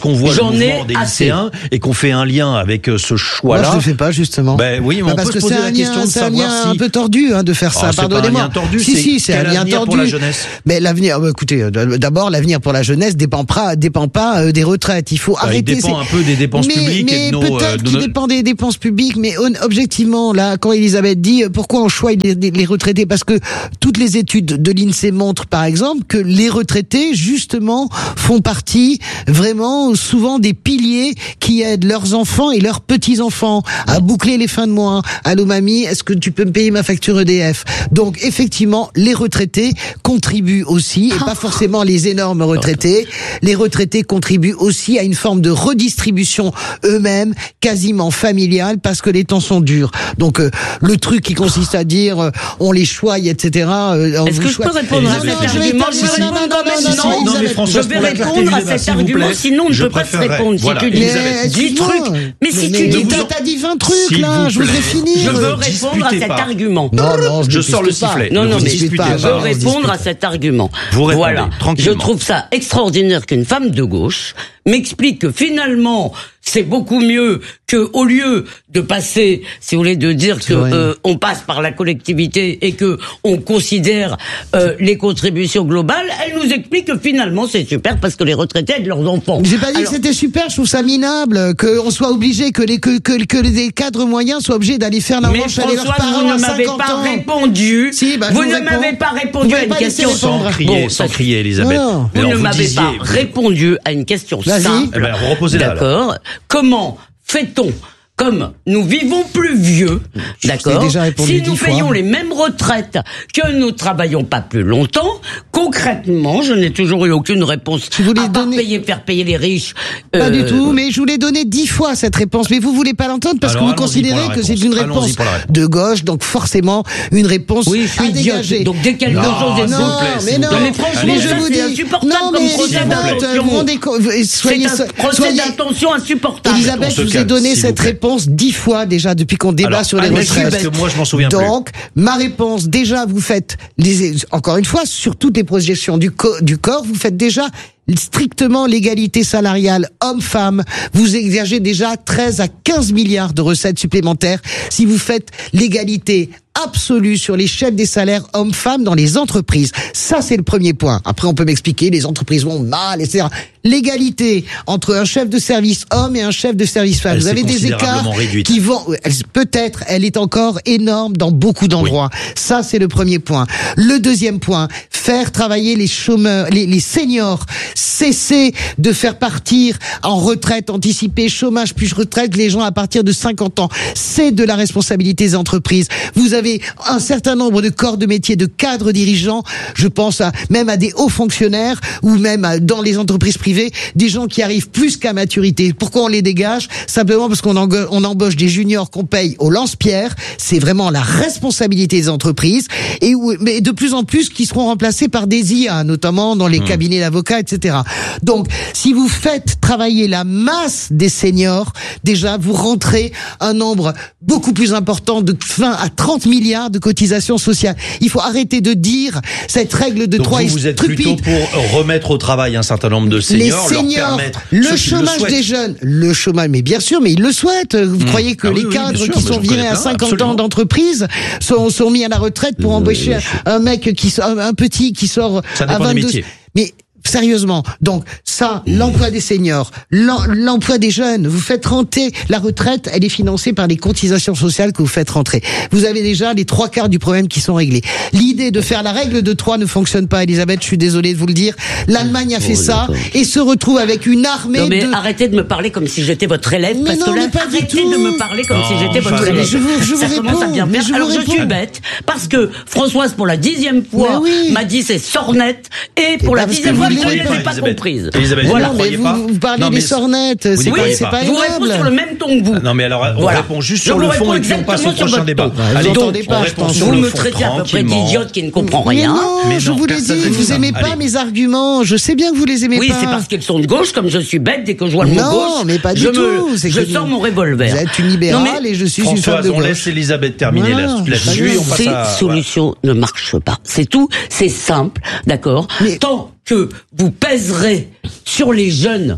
lorsqu'on voit J'en le mouvement des assez. lycéens et qu'on fait un lien avec ce choix-là. Moi, je le fais pas, justement. Ben oui, mais bah on parce peut que se poser c'est la un question lien, de c'est un savoir lien si... un peu tordu hein, de faire ça. Oh, Pardonnez-moi. C'est pas un lien tordu, si, si, c'est un lien tordu. Pour la jeunesse. Mais l'avenir, bah, écoutez, d'abord, l'avenir pour la jeunesse dépend pas, dépend pas euh, des retraites. Il faut bah, arrêter. Il dépend c'est... un peu des dépenses mais, publiques mais et de nos. peut-être euh, de qu'il nos... dépend des dépenses publiques, mais on, objectivement, là, quand Elisabeth dit euh, pourquoi on choisit les, les retraités, parce que toutes les études de l'INSEE montrent, par exemple, que les retraités, justement, font partie vraiment souvent des piliers qui aident leurs enfants et leurs petits-enfants à boucler les fins de mois. Allô mamie, est-ce que tu peux me payer ma facture E D F? Donc effectivement, les retraités contribuent aussi, et pas forcément les énormes retraités, les retraités contribuent aussi à une forme de redistribution eux-mêmes, quasiment familiale, parce que les temps sont durs. Donc euh, le truc qui consiste à dire euh, on les choisit, et cetera. Euh, Est-ce que je peux répondre à cet argument? Je vais répondre quand même. Non, non, mais François, je vais répondre à cet argument, sinon on ne peut pas se répondre. Si tu dis dix trucs, mais si tu dis... T'as dit vingt trucs, là, je voudrais finir. Je veux répondre à cet argument. Non, non, je sors le sifflet. Non, non, mais je veux répondre à cet argument. Voilà. Je trouve ça extraordinaire qu'une femme de gauche m'explique que finalement, c'est beaucoup mieux que, au lieu de passer, si vous voulez, de dire que euh, on passe par la collectivité et que on considère euh, les contributions globales, elle nous explique que finalement c'est super parce que les retraités aident leurs enfants. J'ai pas dit Alors, que c'était super, je trouve ça minable, qu'on soit obligé, que les que, que, que les cadres moyens soient obligés d'aller faire la manche à leurs parents vous ne m'avez pas répondu. Si, bah, vous ne m'avez pas répondu à une question sans crier, bon, sans crier, Elisabeth. Non. Vous ne m'avez pas répondu à une question simple. Eh ben, reposez-la. D'accord. Comment fait-on, comme nous vivons plus vieux, d'accord, si nous payons les mêmes retraites que nous travaillons pas plus longtemps, concrètement, je n'ai toujours eu aucune réponse à part payer, faire payer les riches. Pas euh... du tout, mais je voulais donner dix fois cette réponse, mais vous voulez pas l'entendre parce Alors, que vous considérez que c'est une réponse de gauche, donc forcément une réponse oui, je suis à dégager. Donc dès quelque non, chose est non, plaît, mais non, mais franchement, je vous dis, insupportable non, comme mais procès d'intention. Soyez, c'est un procès d'intention insupportable. Elisabeth, je vous ai donné cette réponse dix fois déjà depuis qu'on débat Alors, sur les retraites. Parce que moi, je m'en souviens Donc, plus. ma réponse, déjà, vous faites, les, encore une fois, sur toutes les projections du, co du corps, vous faites déjà strictement l'égalité salariale homme-femme. Vous exercez déjà treize à quinze milliards de recettes supplémentaires si vous faites l'égalité absolue sur les chefs des salaires hommes-femmes dans les entreprises. Ça, c'est le premier point. Après, on peut m'expliquer, les entreprises vont mal, et cetera. L'égalité entre un chef de service homme et un chef de service femme. Elle Vous avez des écarts réduite. qui vont, peut-être, elle est encore énorme dans beaucoup d'endroits. Oui. Ça, c'est le premier point. Le deuxième point, faire travailler les chômeurs, les, les seniors. Cesser de faire partir en retraite anticipée, chômage puis retraite les gens à partir de cinquante ans. C'est de la responsabilité des entreprises. Vous avez un certain nombre de corps de métier, de cadres dirigeants, je pense à, même à des hauts fonctionnaires ou même à, dans les entreprises privées, des gens qui arrivent plus qu'à maturité. Pourquoi on les dégage? Simplement parce qu'on on embauche des juniors qu'on paye au lance-pierre. C'est vraiment la responsabilité des entreprises et où, mais de plus en plus qui seront remplacés par des I A, notamment dans les mmh. cabinets d'avocats, et cetera. Donc, si vous faites travailler la masse des seniors, déjà, vous rentrez un nombre beaucoup plus important de vingt à trente milliards de cotisations sociales. Il faut arrêter de dire cette règle de Donc trois vous, est vous êtes stupide. plutôt pour remettre au travail un certain nombre de seniors, les seniors, leur permettre le chômage le des jeunes, le chômage, mais bien sûr, mais ils le souhaitent. Vous mmh. croyez que ah les oui, cadres oui, sûr, qui sont virés à cinquante absolument. ans d'entreprise sont, sont mis à la retraite pour euh, embaucher un mec qui sort, un petit qui sort Ça à vingt-deux. Mais sérieusement, donc ça, l'emploi des seniors, l'emploi des jeunes, vous faites rentrer la retraite, elle est financée par les cotisations sociales que vous faites rentrer. Vous avez déjà les trois quarts du problème qui sont réglés. L'idée de faire la règle de trois ne fonctionne pas, Elisabeth, je suis désolé de vous le dire. L'Allemagne a fait oh, ça et se retrouve avec une armée non, mais de... arrêtez de me parler comme si j'étais votre élève, mais parce non, que là, pas arrêtez de me parler comme oh, si j'étais votre élève. Je vous, je ça vous commence réponds, à bien faire. Je Alors je suis bête, parce que Françoise, pour la dixième fois, oui. m'a dit c'est sornette, et pour et la dixième fois, je ne l'avais pas compris. Elisabeth, voilà, vous mais vous, pas vous parlez non, des sornettes, c'est oui, pas, pas je vous réponds sur le même ton que vous. Non, mais alors, on voilà. répond juste sur le fond et puis on passe au prochain débat. Allez, vous entendez pas, je pense. Vous me traitez à peu près d'idiote qui ne comprend rien. Mais non, je vous l'ai dit, vous aimez pas mes arguments, je sais bien que vous les aimez pas. Oui, c'est parce qu'ils sont de gauche, comme je suis bête, dès que je vois le mot gauche. Non, mais pas du tout. Je sors mon revolver. Vous êtes une libérale et je suis une femme de gauche. On laisse Elisabeth terminer là-dessus et on passe à... Ces solutions ne marchent pas. C'est tout, c'est simple, d'accord. Tant que vous pèserez sur les jeunes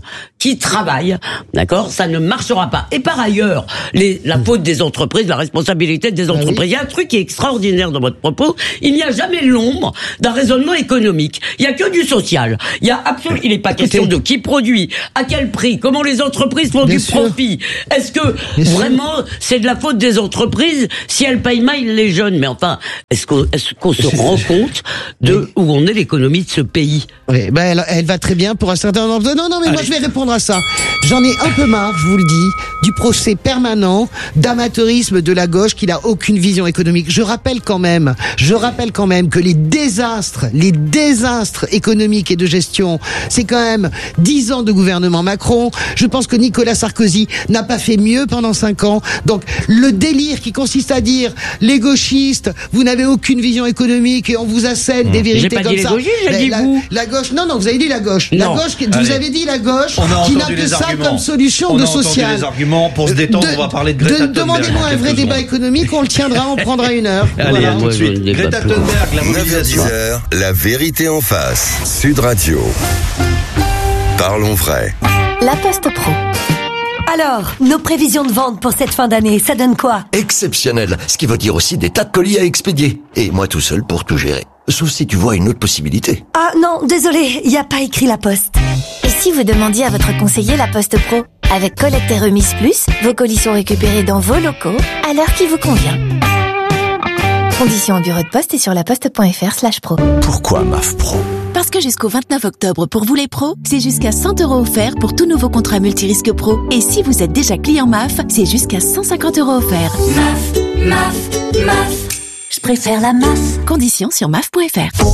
qui travaillent, d'accord, ça ne marchera pas. Et par ailleurs, les, la faute des entreprises, la responsabilité des entreprises. Oui. Il y a un truc qui est extraordinaire dans votre propos. Il n'y a jamais l'ombre d'un raisonnement économique. Il y a que du social. Il y a absolument, il n'est pas question de qui produit, à quel prix, comment les entreprises font Bien du sûr. profit. Est-ce que Bien vraiment sûr. c'est de la faute des entreprises si elles payent mal les jeunes? Mais enfin, est-ce qu'on, est-ce qu'on se rend compte de où on est l'économie de ce pays? Oui, ben elle, elle va très bien pour un certain nombre de... Non, non, mais Allez. moi je vais répondre à ça. J'en ai un peu marre, je vous le dis, du procès permanent d'amateurisme de la gauche qui n'a aucune vision économique. Je rappelle quand même, je rappelle quand même que les désastres, les désastres économiques et de gestion, c'est quand même dix ans de gouvernement Macron. Je pense que Nicolas Sarkozy n'a pas fait mieux pendant cinq ans. Donc le délire qui consiste à dire les gauchistes, vous n'avez aucune vision économique et on vous assène mmh. des vérités j'ai pas comme dit ça. Les gauchistes, j'ai dit la, vous. la gauche, non, non, vous avez dit la gauche. Non. La gauche, vous Allez. avez dit la gauche qui n'a que ça arguments. comme solution on de a social. Les arguments pour se détendre, de, on va parler de Greta de, Thunberg. Demandez-moi un vrai secondes. débat économique, on le tiendra, on prendra une heure. Allez, voilà. à tout de suite. Greta Thunberg, la mobilisation. neuf heures dix, la vérité en face. Sud Radio. Parlons vrai. La Poste Pro. Alors, nos prévisions de vente pour cette fin d'année, ça donne quoi? Exceptionnel, ce qui veut dire aussi des tas de colis à expédier. Et moi tout seul pour tout gérer. Sauf si tu vois une autre possibilité. Ah non, désolé, il n'y a pas écrit La Poste. Et si vous demandiez à votre conseiller La Poste Pro? Avec collecte et remise plus, vos colis sont récupérés dans vos locaux à l'heure qui vous convient. Conditions au bureau de poste et sur laposte.fr slash pro. Pourquoi M A F Pro? Parce que jusqu'au vingt-neuf octobre, pour vous les pros, c'est jusqu'à cent euros offerts pour tout nouveau contrat multirisque pro. Et si vous êtes déjà client M A F, c'est jusqu'à cent cinquante euros offerts. M A F, M A F, M A F. Je préfère la M A F. Conditions sur M A F point F R.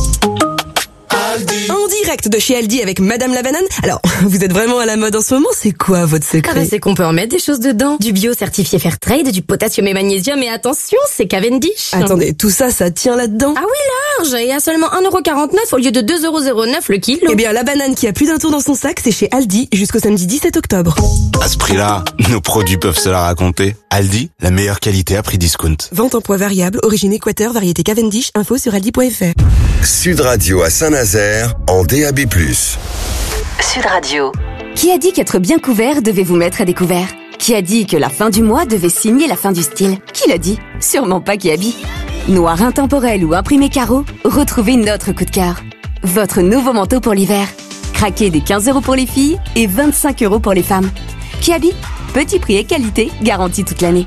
En direct de chez Aldi avec Madame la Banane. Alors, vous êtes vraiment à la mode en ce moment, c'est quoi votre secret? Ah bah c'est qu'on peut en mettre des choses dedans. Du bio certifié Fairtrade, du potassium et magnésium, et attention, c'est Cavendish. Attendez, tout ça, ça tient là-dedans? Ah oui, large, et à seulement un euro quarante-neuf au lieu de deux euros zéro neuf le kilo. Eh bien, la banane qui a plus d'un tour dans son sac, c'est chez Aldi jusqu'au samedi dix-sept octobre. À ce prix-là, nos produits peuvent se la raconter. Aldi, la meilleure qualité à prix discount. Vente en poids variable, origine Équateur, variété Cavendish, info sur aldi point F R. Sud Radio à Saint-Nazaire, en D A B plus. Sud Radio. Qui a dit qu'être bien couvert devait vous mettre à découvert? Qui a dit que la fin du mois devait signer la fin du style? Qui l'a dit? Sûrement pas Kiabi. Noir intemporel ou imprimé carreau, retrouvez notre coup de cœur. Votre nouveau manteau pour l'hiver. Craquez des quinze euros pour les filles et vingt-cinq euros pour les femmes. Kiabi, petit prix et qualité garantie toute l'année.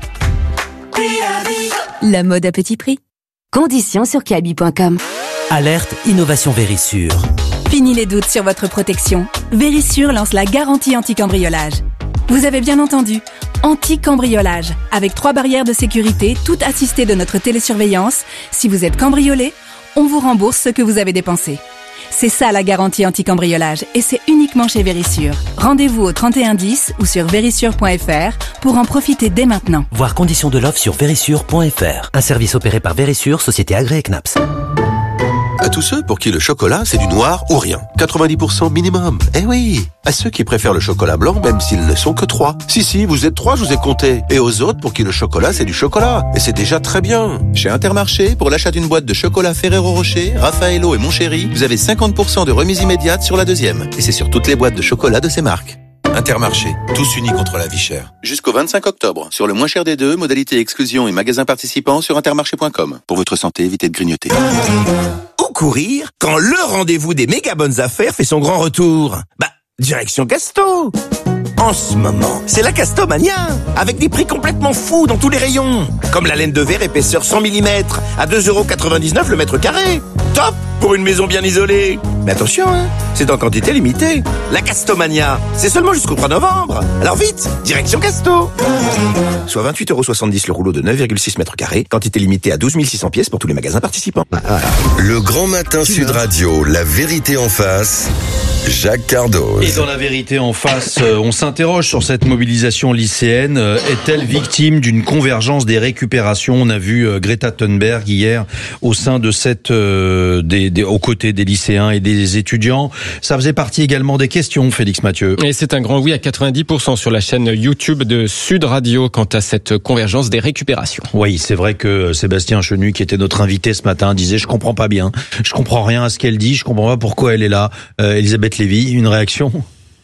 La mode à petit prix. Conditions sur kiabi point com. Alerte Innovation Vérissure. Fini les doutes sur votre protection. Vérissure lance la garantie anti-cambriolage. Vous avez bien entendu, anti-cambriolage. Avec trois barrières de sécurité, toutes assistées de notre télésurveillance. Si vous êtes cambriolé, on vous rembourse ce que vous avez dépensé. C'est ça la garantie anti-cambriolage et c'est uniquement chez Vérissure. Rendez-vous au trente et un dix ou sur vérissure point F R pour en profiter dès maintenant. Voir conditions de l'offre sur vérissure point F R. Un service opéré par Vérissure, société agréée C N A P S. À tous ceux pour qui le chocolat, c'est du noir ou rien. quatre-vingt-dix pour cent minimum. Eh oui. À ceux qui préfèrent le chocolat blanc, même s'ils ne sont que trois. Si, si, vous êtes trois, je vous ai compté. Et aux autres pour qui le chocolat, c'est du chocolat. Et c'est déjà très bien. Chez Intermarché, pour l'achat d'une boîte de chocolat Ferrero Rocher, Raffaello et Montchéri, vous avez cinquante pour cent de remise immédiate sur la deuxième. Et c'est sur toutes les boîtes de chocolat de ces marques. Intermarché, tous unis contre la vie chère. Jusqu'au vingt-cinq octobre. Sur le moins cher des deux, modalité exclusion et magasins participants sur intermarché point com. Pour votre santé, évitez de grignoter. Où courir quand le rendez-vous des méga bonnes affaires fait son grand retour? Bah, direction Casto. En ce moment, c'est la Castomania, avec des prix complètement fous dans tous les rayons. Comme la laine de verre épaisseur cent millimètres, à deux euros quatre-vingt-dix-neuf le mètre carré. Top pour une maison bien isolée. Mais attention, hein, c'est en quantité limitée. La Castomania, c'est seulement jusqu'au trois novembre. Alors vite, direction Casto. Soit vingt-huit euros soixante-dix le rouleau de neuf virgule six mètres carrés, quantité limitée à douze mille six cents pièces pour tous les magasins participants. Le Grand Matin Sud Radio, la vérité en face. Jacques Cardoz. Et dans la vérité en face, on s'interroge sur cette mobilisation lycéenne. Est-elle victime d'une convergence des récupérations? On a vu Greta Thunberg hier au sein de cette, euh, des, des, aux côtés des lycéens et des étudiants. Ça faisait partie également des questions, Félix Mathieu. Et c'est un grand oui à quatre-vingt-dix pour cent sur la chaîne YouTube de Sud Radio quant à cette convergence des récupérations. Oui, c'est vrai que Sébastien Chenu, qui était notre invité ce matin, disait « Je comprends pas bien, je comprends rien à ce qu'elle dit, je comprends pas pourquoi elle est là. Euh, » Elisabeth Lévy, une réaction?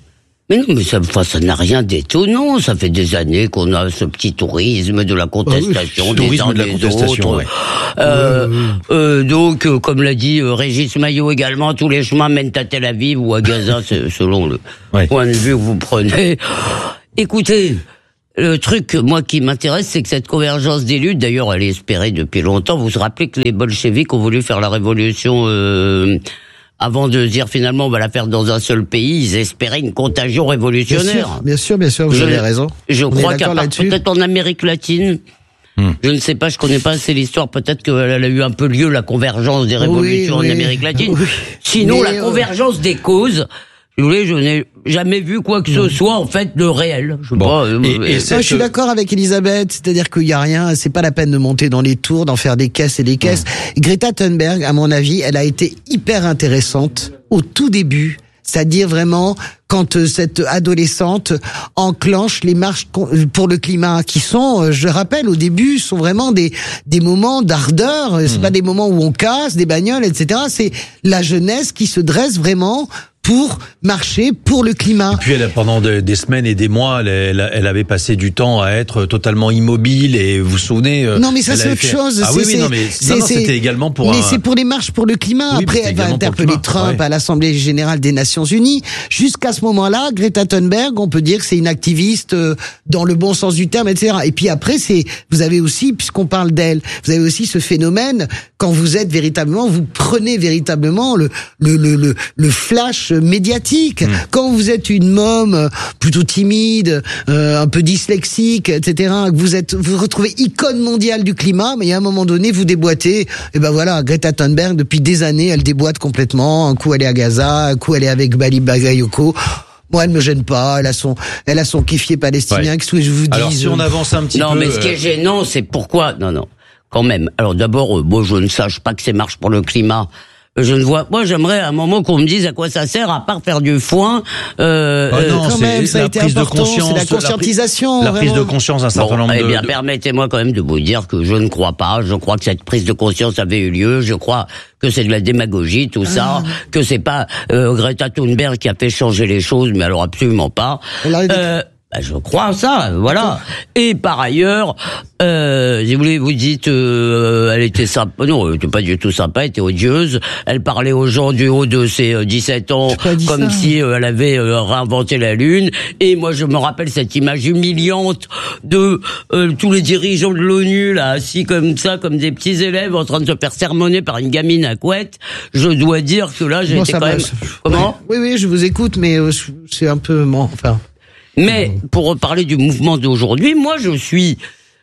Mais non, mais ça, enfin, ça n'a rien d'étonnant. Ça fait des années qu'on a ce petit tourisme de la contestation, oui, des tourisme uns de la des contestation, autres. ouais. Euh, oui, oui. Euh, donc, euh, comme l'a dit euh, Régis Maillot également, tous les chemins mènent à Tel Aviv ou à Gaza, selon le ouais. point de vue que vous prenez. Écoutez, le truc, moi, qui m'intéresse, c'est que cette convergence des luttes, d'ailleurs, elle est espérée depuis longtemps. Vous vous rappelez que les bolcheviks ont voulu faire la révolution... Euh, Avant de dire finalement on va la faire dans un seul pays, ils espéraient une contagion révolutionnaire. Bien sûr, bien sûr, bien sûr vous je, avez raison. Je on crois qu'à part peut-être en Amérique latine, hmm. je ne sais pas, je connais pas assez l'histoire, peut-être qu'elle a eu un peu lieu la convergence des révolutions oui, oui. en Amérique latine. Oui. Sinon, Mais la euh... convergence des causes, si vous voulez, je n'ai jamais vu quoi que ce soit en fait de réel. Je, bon. pas, et, et cette... je suis d'accord avec Elisabeth, c'est-à-dire qu'il y a rien, c'est pas la peine de monter dans les tours, d'en faire des caisses et des caisses. Mmh. Greta Thunberg, à mon avis, elle a été hyper intéressante au tout début. C'est-à-dire vraiment quand euh, cette adolescente enclenche les marches pour le climat, qui sont, euh, je rappelle, au début, sont vraiment des des moments d'ardeur. C'est mmh. pas des moments où on casse des bagnoles, et cetera. C'est la jeunesse qui se dresse vraiment pour marcher pour le climat. Et puis elle, pendant de, des semaines et des mois, elle, elle, elle avait passé du temps à être totalement immobile et vous vous souvenez. Non mais ça c'est autre fait... chose. Ah oui, oui non mais non, non, c'était également pour. Mais un... c'est pour les marches pour le climat. Oui, après elle va interpeller Trump ouais. à l'Assemblée générale des Nations Unies. Jusqu'à ce moment-là, Greta Thunberg, on peut dire que c'est une activiste dans le bon sens du terme, et cetera. Et puis après c'est, vous avez aussi, puisqu'on parle d'elle, vous avez aussi ce phénomène quand vous êtes véritablement, vous prenez véritablement le le le le, le flash médiatique. Mmh. Quand vous êtes une môme plutôt timide, euh, un peu dyslexique, et cetera, que vous êtes, vous vous retrouvez icône mondiale du climat, mais à un moment donné, vous déboîtez. Et ben voilà, Greta Thunberg, depuis des années, elle déboîte complètement. Un coup, elle est à Gaza, un coup, elle est avec Bali Bagayoko. Moi, elle me gêne pas. Elle a son, elle a son kiffier palestinien. Ouais. Qu'est-ce que je vous dis? Alors, si on avance un petit non, peu. Non, mais ce qui est gênant, c'est pourquoi, non, non, quand même. Alors d'abord, euh, bon, je ne sache pas que c'est marche pour le climat. Je ne vois, moi j'aimerais à un moment qu'on me dise à quoi ça sert à part faire du foin. Euh, oh non, quand même, ça a été important. C'est la conscientisation. La, la prise de conscience d'un certain bon, nombre eh de. Eh bien, de... permettez-moi quand même de vous dire que je ne crois pas. Je crois que cette prise de conscience avait eu lieu. Je crois que c'est de la démagogie, tout ça. Ah. Que c'est pas euh, Greta Thunberg qui a fait changer les choses, mais alors absolument pas. Euh, Je crois ça, voilà. Et par ailleurs, euh, si vous voulez, vous dites, euh, elle était sympa. Non, elle était pas du tout sympa, elle était odieuse. Elle parlait aux gens du haut de ses euh, dix-sept ans comme ça. si euh, elle avait euh, réinventé la Lune. Et moi, je me rappelle cette image humiliante de euh, tous les dirigeants de l'ONU, là, assis comme ça, comme des petits élèves, en train de se faire sermonner par une gamine à couette. Je dois dire que là, j'ai bon, été quand même... Comment ? Oui, oui, je vous écoute, mais euh, c'est un peu... Bon, enfin... Mais pour reparler du mouvement d'aujourd'hui, moi je suis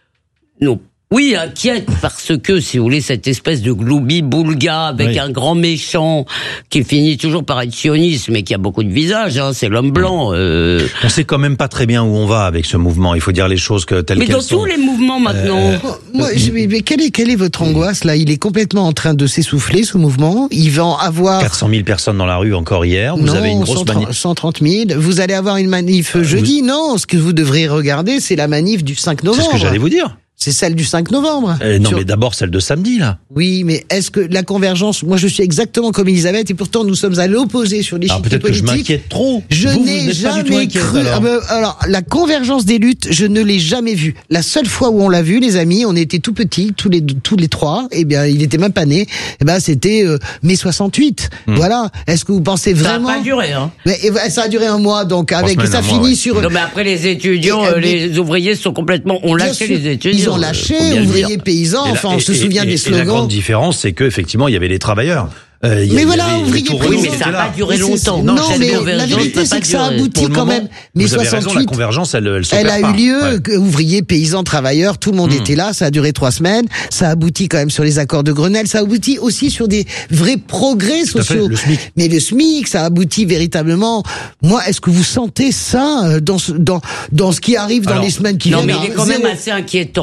non oui inquiète parce que si vous voulez cette espèce de gloubi-boulga avec oui. un grand méchant qui finit toujours par être sioniste mais qui a beaucoup de visages, hein, c'est l'homme blanc. Euh... On sait quand même pas très bien où on va avec ce mouvement. Il faut dire les choses que telles mais qu'elles sont. Mais dans tous les mouvements maintenant. Euh... Moi, je, mais quelle est quelle est votre angoisse là? Il est complètement en train de s'essouffler ce mouvement. Il va en avoir quatre cent mille personnes dans la rue encore hier. Vous non, avez une grosse cent trente, manif. cent trente mille. Vous allez avoir une manif jeudi. Vous... Non, ce que vous devriez regarder, c'est la manif du cinq novembre. C'est ce que j'allais vous dire. C'est celle du cinq novembre. Euh, non, Sur... mais d'abord celle de samedi, là. Oui, mais est-ce que la convergence... Moi, je suis exactement comme Elisabeth, et pourtant, nous sommes à l'opposé sur l'échiquier politique. Peut-être que je m'inquiète trop. Je vous, n'ai vous jamais inquiète, cru... alors. Ah ben, alors, la convergence des luttes, je ne l'ai jamais vue. La seule fois où on l'a vue, les amis, on était tout petits, tous les, tous les trois, eh bien, il était même pas né, eh ben, c'était euh, mai soixante-huit. Hmm. Voilà. Est-ce que vous pensez vraiment... Ça n'a pas duré, hein. Mais, ça a duré un mois, donc, avec... Semaines, ça finit mois, ouais. sur... Non, mais après, les étudiants, et, euh, les mais... ouvriers sont complètement... ont lâché les étudiants. Ils ont lâché, ouvriers, paysans, enfin, on se souvient des slogans. Et la grande différence, c'est qu'effectivement, il y avait les travailleurs. Euh, mais voilà, ouvriers oui, mais ça n'a pas duré longtemps. Non, non mais la vérité, c'est que ça aboutit quand même. Mais soixante-huit, la convergence, elle, elle, elle a eu lieu, ouais. Ouvriers, paysans, travailleurs, tout le monde mmh. était là, ça a duré trois semaines, ça aboutit quand même sur les accords de Grenelle, ça aboutit aussi sur des vrais progrès tout sociaux. Fait, le SMIC. Mais le SMIC, ça aboutit véritablement. Moi, est-ce que vous sentez ça dans ce, dans, dans ce qui arrive dans Alors, les semaines qui non, viennent? Non, mais il est quand même assez inquiétant.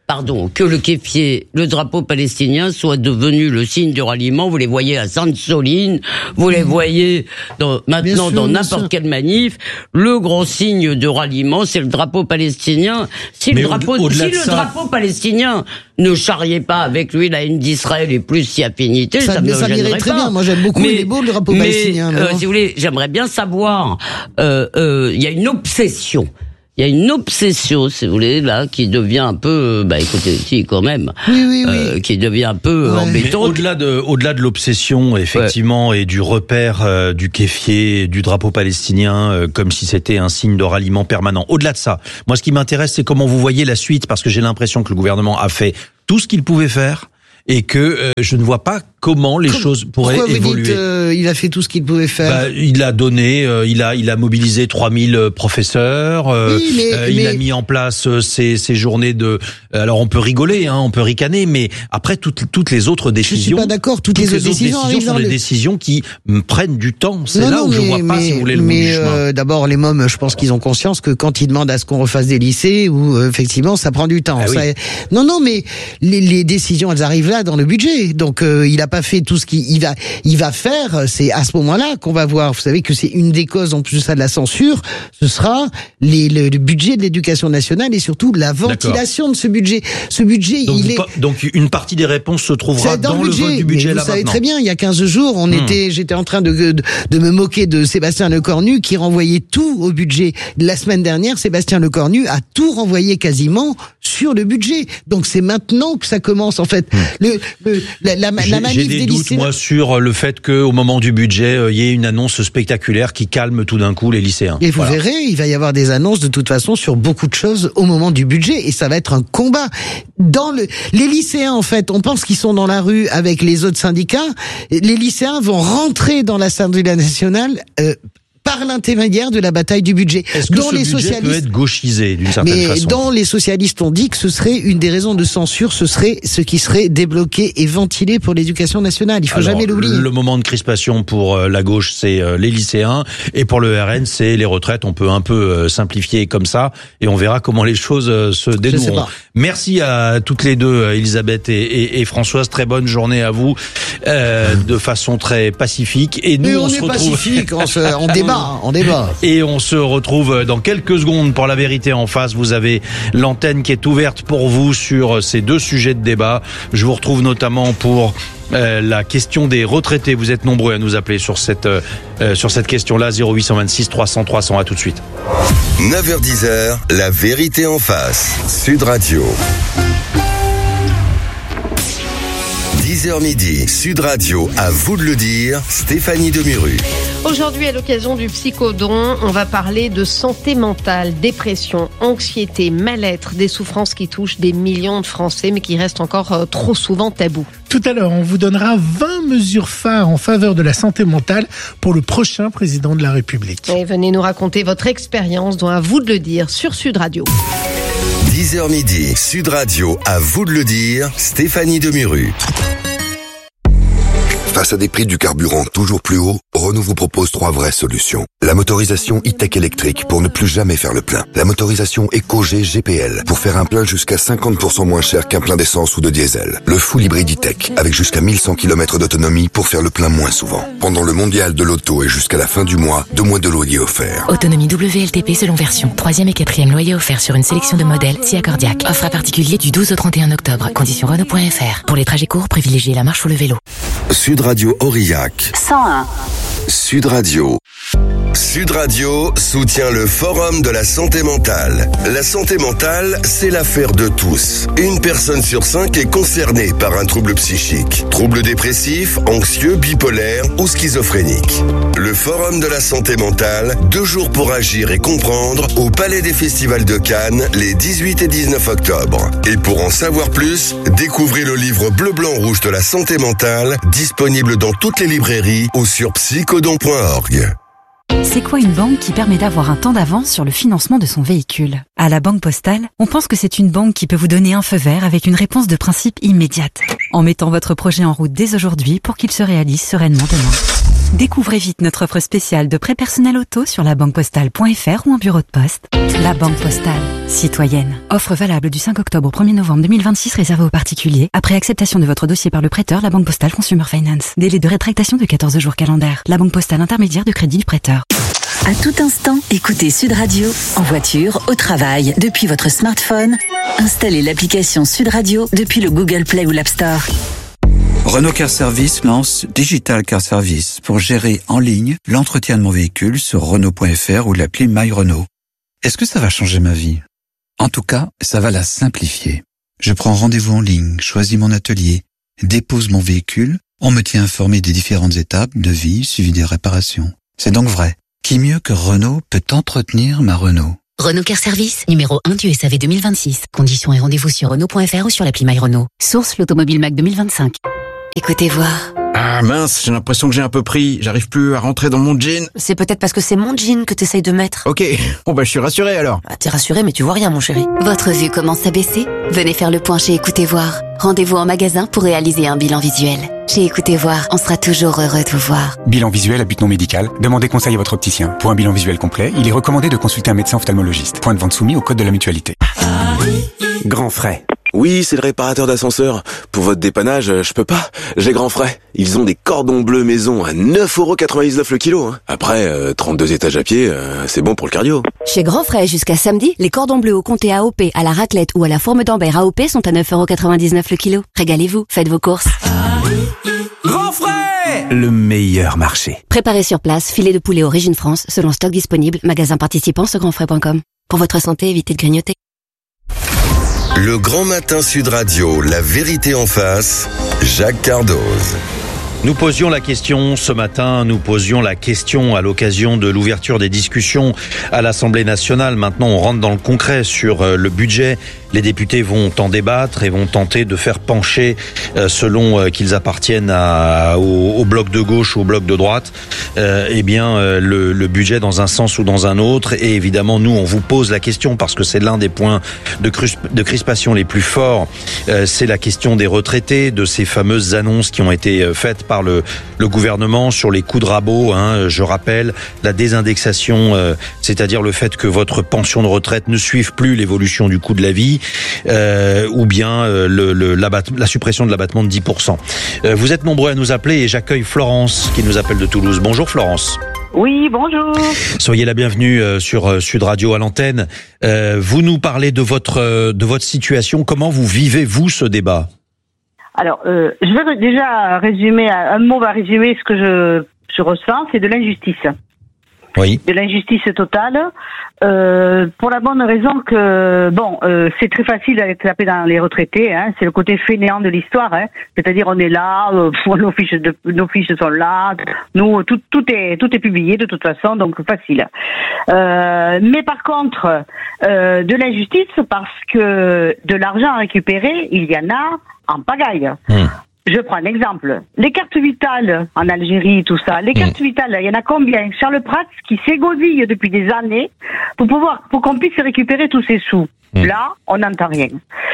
pardon, que le kéfier, le drapeau palestinien soit devenu le signe du ralliement. Vous les voyez à Sainte-Soline, vous les voyez dans, maintenant sûr, dans n'importe quelle manif. Le grand signe de ralliement, c'est le drapeau palestinien. Si Mais le drapeau, au, si le ça... drapeau palestinien ne charriait pas avec lui la haine d'Israël et plus si affinité, ça, ça me ça gênerait très pas. Bien. Moi, j'aime beaucoup. Mais, il est beau le drapeau mais, palestinien. Euh, si vous voulez, j'aimerais bien savoir. Il euh, euh, y a une obsession. Il y a une obsession, si vous voulez, là, qui devient un peu, bah, écoutez, si, quand même, oui, oui, oui. Euh, qui devient un peu ouais. embêtante. Au-delà de, au-delà de l'obsession, effectivement, ouais. et du repère euh, du kéfier, du drapeau palestinien, euh, comme si c'était un signe de ralliement permanent. Au-delà de ça, moi, ce qui m'intéresse, c'est comment vous voyez la suite, parce que j'ai l'impression que le gouvernement a fait tout ce qu'il pouvait faire et que euh, je ne vois pas comment les Comme, choses pourraient pourquoi évoluer. Vous dites, euh, il a fait tout ce qu'il pouvait faire. Bah, il a donné, euh, il a, il a mobilisé trois mille professeurs. Euh, oui, mais, euh, mais... Il a mis en place euh, ces, ces journées de. Alors on peut rigoler, hein, on peut ricaner, mais après toutes, toutes les autres décisions. Je suis pas d'accord. Toutes, toutes les, les autres décisions, décisions sont des le... décisions qui m, prennent du temps. C'est non, là non, où mais, je vois pas, mais, si vous voulez, le mais, bout du chemin. Euh, d'abord, les mômes, je pense qu'ils ont conscience que quand ils demandent à ce qu'on refasse des lycées, où euh, effectivement, ça prend du temps. Ah, ça, oui. Non, non, mais les, les décisions, elles arrivent là dans le budget. Donc, euh, il a pas fait tout ce qu'il il va, il va faire. C'est à ce moment-là qu'on va voir. Vous savez que c'est une des causes en plus de ça de la censure. Ce sera les, le, le budget de l'éducation nationale et surtout la ventilation D'accord. de ce budget. Ce budget, donc, il est. Donc, une partie des réponses se trouvera dans, dans le, le vote du budget mais là vous savez maintenant. très bien, il y a quinze jours, on hmm. était, j'étais en train de, de, de me moquer de Sébastien Lecornu qui renvoyait tout au budget. La semaine dernière, Sébastien Lecornu a tout renvoyé quasiment sur le budget. Donc c'est maintenant que ça commence en fait. Hmm. Le, le, la, la, la manif J'ai des, des doutes lycéens... moi sur le fait qu'au moment du budget, il euh, y ait une annonce spectaculaire qui calme tout d'un coup les lycéens. Et vous voilà. verrez, il va y avoir des annonces de toute façon sur beaucoup de choses au moment du budget et ça va être un combat. Dans le, les lycéens en fait, on pense qu'ils sont dans la rue avec les autres syndicats. Les lycéens vont rentrer dans l'Assemblée nationale. Euh, par l'intermédiaire de la bataille du budget. Est-ce que dont ce les budget socialistes... peut être gauchisé d'une certaine Mais façon? Dont les socialistes ont dit que ce serait une des raisons de censure, ce serait ce qui serait débloqué et ventilé pour l'éducation nationale. Il faut Alors, jamais l'oublier. Le moment de crispation pour la gauche, c'est les lycéens, et pour le R N, c'est les retraites. On peut un peu simplifier comme ça, et on verra comment les choses se dénoueront. Merci à toutes les deux, Elisabeth et, et, et Françoise. Très bonne journée à vous, euh, de façon très pacifique. Et nous, et on, on se est retrouve. Pacifique, on, se, on débat. On débat. Et on se retrouve dans quelques secondes pour La Vérité en face. Vous avez l'antenne qui est ouverte pour vous sur ces deux sujets de débat. Je vous retrouve notamment pour euh, la question des retraités. Vous êtes nombreux à nous appeler sur cette, euh, sur cette question-là. zéro huit cent vingt-six trois cents trois cents. À tout de suite. neuf heures dix, La Vérité en face. Sud Radio. dix heures midi, Sud Radio, à vous de le dire, Stéphanie Demuru. Aujourd'hui, à l'occasion du Psychodon, on va parler de santé mentale, dépression, anxiété, mal-être, des souffrances qui touchent des millions de Français, mais qui restent encore trop souvent tabous. Tout à l'heure, on vous donnera vingt mesures phares en faveur de la santé mentale pour le prochain président de la République. Et venez nous raconter votre expérience, dont à vous de le dire, sur Sud Radio. dix heures midi, Sud Radio, à vous de le dire, Stéphanie Demuru. Face à des prix du carburant toujours plus hauts, Renault vous propose trois vraies solutions. La motorisation e-tech électrique pour ne plus jamais faire le plein. La motorisation EcoG G P L pour faire un plein jusqu'à cinquante pour cent moins cher qu'un plein d'essence ou de diesel. Le full hybride e-tech avec jusqu'à mille cent kilomètres d'autonomie pour faire le plein moins souvent. Pendant le mondial de l'auto et jusqu'à la fin du mois, deux mois de loyer offerts. Autonomie W L T P selon version. Troisième et quatrième loyer offert sur une sélection de modèles si accordiaque. Offre à particulier du douze au trente et un octobre. Conditions Renault point F R. Pour les trajets courts, privilégiez la marche ou le vélo. Sud Radio Aurillac. cent un. Sud Radio. Sud Radio soutient le Forum de la santé mentale. La santé mentale, c'est l'affaire de tous. Une personne sur cinq est concernée par un trouble psychique. Trouble dépressif, anxieux, bipolaire ou schizophrénique. Le Forum de la santé mentale, deux jours pour agir et comprendre, au Palais des Festivals de Cannes, les dix-huit et dix-neuf octobre. Et pour en savoir plus, découvrez le livre Bleu, Blanc, Rouge de la santé mentale, disponible dans toutes les librairies ou sur psychodon point org. C'est quoi une banque qui permet d'avoir un temps d'avance sur le financement de son véhicule? À la Banque Postale, on pense que c'est une banque qui peut vous donner un feu vert avec une réponse de principe immédiate, en mettant votre projet en route dès aujourd'hui pour qu'il se réalise sereinement demain. Découvrez vite notre offre spéciale de prêt personnel auto sur la banque postale point f r ou en bureau de poste. La Banque Postale. Citoyenne. Offre valable du cinq octobre au premier novembre deux mille vingt-six réservée aux particuliers. Après acceptation de votre dossier par le prêteur, la Banque Postale Consumer Finance. Délai de rétractation de quatorze jours calendaires. La Banque Postale intermédiaire de crédit du prêteur. À tout instant, écoutez Sud Radio, en voiture, au travail, depuis votre smartphone. Installez l'application Sud Radio depuis le Google Play ou l'App Store. Renault Car Service lance Digital Car Service pour gérer en ligne l'entretien de mon véhicule sur Renault point f r ou l'appli My Renault. Est-ce que ça va changer ma vie? En tout cas, ça va la simplifier. Je prends rendez-vous en ligne, choisis mon atelier, dépose mon véhicule, on me tient informé des différentes étapes, devis, suivi des réparations. C'est donc vrai. Qui mieux que Renault peut entretenir ma Renault? Renault Car Service, numéro un du S A V deux mille vingt-six. Conditions et rendez-vous sur Renault point f r ou sur l'appli My Renault. Source l'Automobile Mac deux mille vingt-cinq. Écoutez voir. Ah mince, j'ai l'impression que j'ai un peu pris. J'arrive plus à rentrer dans mon jean. C'est peut-être parce que c'est mon jean que t'essayes de mettre. Ok, bon bah je suis rassuré alors. Ah, t'es rassuré mais tu vois rien mon chéri. Votre vue commence à baisser? Venez faire le point chez Écoutez Voir. Rendez-vous en magasin pour réaliser un bilan visuel. Chez Écoutez Voir, on sera toujours heureux de vous voir. Bilan visuel à but non médical. Demandez conseil à votre opticien. Pour un bilan visuel complet, il est recommandé de consulter un médecin ophtalmologiste. Point de vente soumis au code de la mutualité. Grand frais. Oui, c'est le réparateur d'ascenseur. Pour votre dépannage, je peux pas. J'ai Grand Frais. Ils ont des cordons bleus maison à neuf euros quatre-vingt-dix-neuf le kilo. Hein. Après, euh, trente-deux étages à pied, euh, c'est bon pour le cardio. Chez Grand Frais, jusqu'à samedi, les cordons bleus au comté A O P, à la raclette ou à la forme d'Ambert A O P sont à neuf euros quatre-vingt-dix-neuf le kilo. Régalez-vous, faites vos courses. Grand Frais, le meilleur marché. Préparez sur place, filet de poulet Origine France, selon stock disponible, magasin participant sur grand frais point com. Pour votre santé, évitez de grignoter. Le Grand Matin Sud Radio, la vérité en face, Jacques Cardoz. Nous posions la question ce matin, nous posions la question à l'occasion de l'ouverture des discussions à l'Assemblée nationale. Maintenant, on rentre dans le concret sur le budget. Les députés vont en débattre et vont tenter de faire pencher, euh, selon euh, qu'ils appartiennent à, au, au bloc de gauche ou au bloc de droite, euh, eh bien euh, le, le budget dans un sens ou dans un autre. Et évidemment, nous, on vous pose la question parce que c'est l'un des points de, crus, de crispation les plus forts. Euh, c'est la question des retraités, de ces fameuses annonces qui ont été faites par le, le gouvernement sur les coups de rabot. Hein, je rappelle la désindexation, euh, c'est-à-dire le fait que votre pension de retraite ne suive plus l'évolution du coût de la vie. Euh, ou bien euh, le, le, la suppression de l'abattement de dix pour cent. Euh, vous êtes nombreux à nous appeler et j'accueille Florence qui nous appelle de Toulouse. Bonjour Florence. Oui, bonjour. Soyez la bienvenue euh, sur euh, Sud Radio à l'antenne. Euh, vous nous parlez de votre euh, de votre situation. Comment vous vivez-vous ce débat? Alors, euh, je vais déjà résumer, un mot va résumer ce que je, je ressens, c'est de l'injustice. Oui. De l'injustice totale, euh, pour la bonne raison que, bon, euh, c'est très facile d'aller taper dans les retraités, hein, c'est le côté fainéant de l'histoire, hein, c'est-à-dire on est là, euh, nos fiches de, nos fiches sont là, nous, tout, tout est, tout est publié de toute façon, donc facile. Euh, mais par contre, euh, de l'injustice parce que de l'argent à récupérer, il y en a en pagaille. Mmh. Je prends un exemple. Les cartes vitales en Algérie, tout ça. Les cartes mmh. vitales, il y en a combien? Charles Prats qui s'égosille depuis des années pour pouvoir, pour qu'on puisse récupérer tous ces sous. Mmh. Là, on n'entend rien.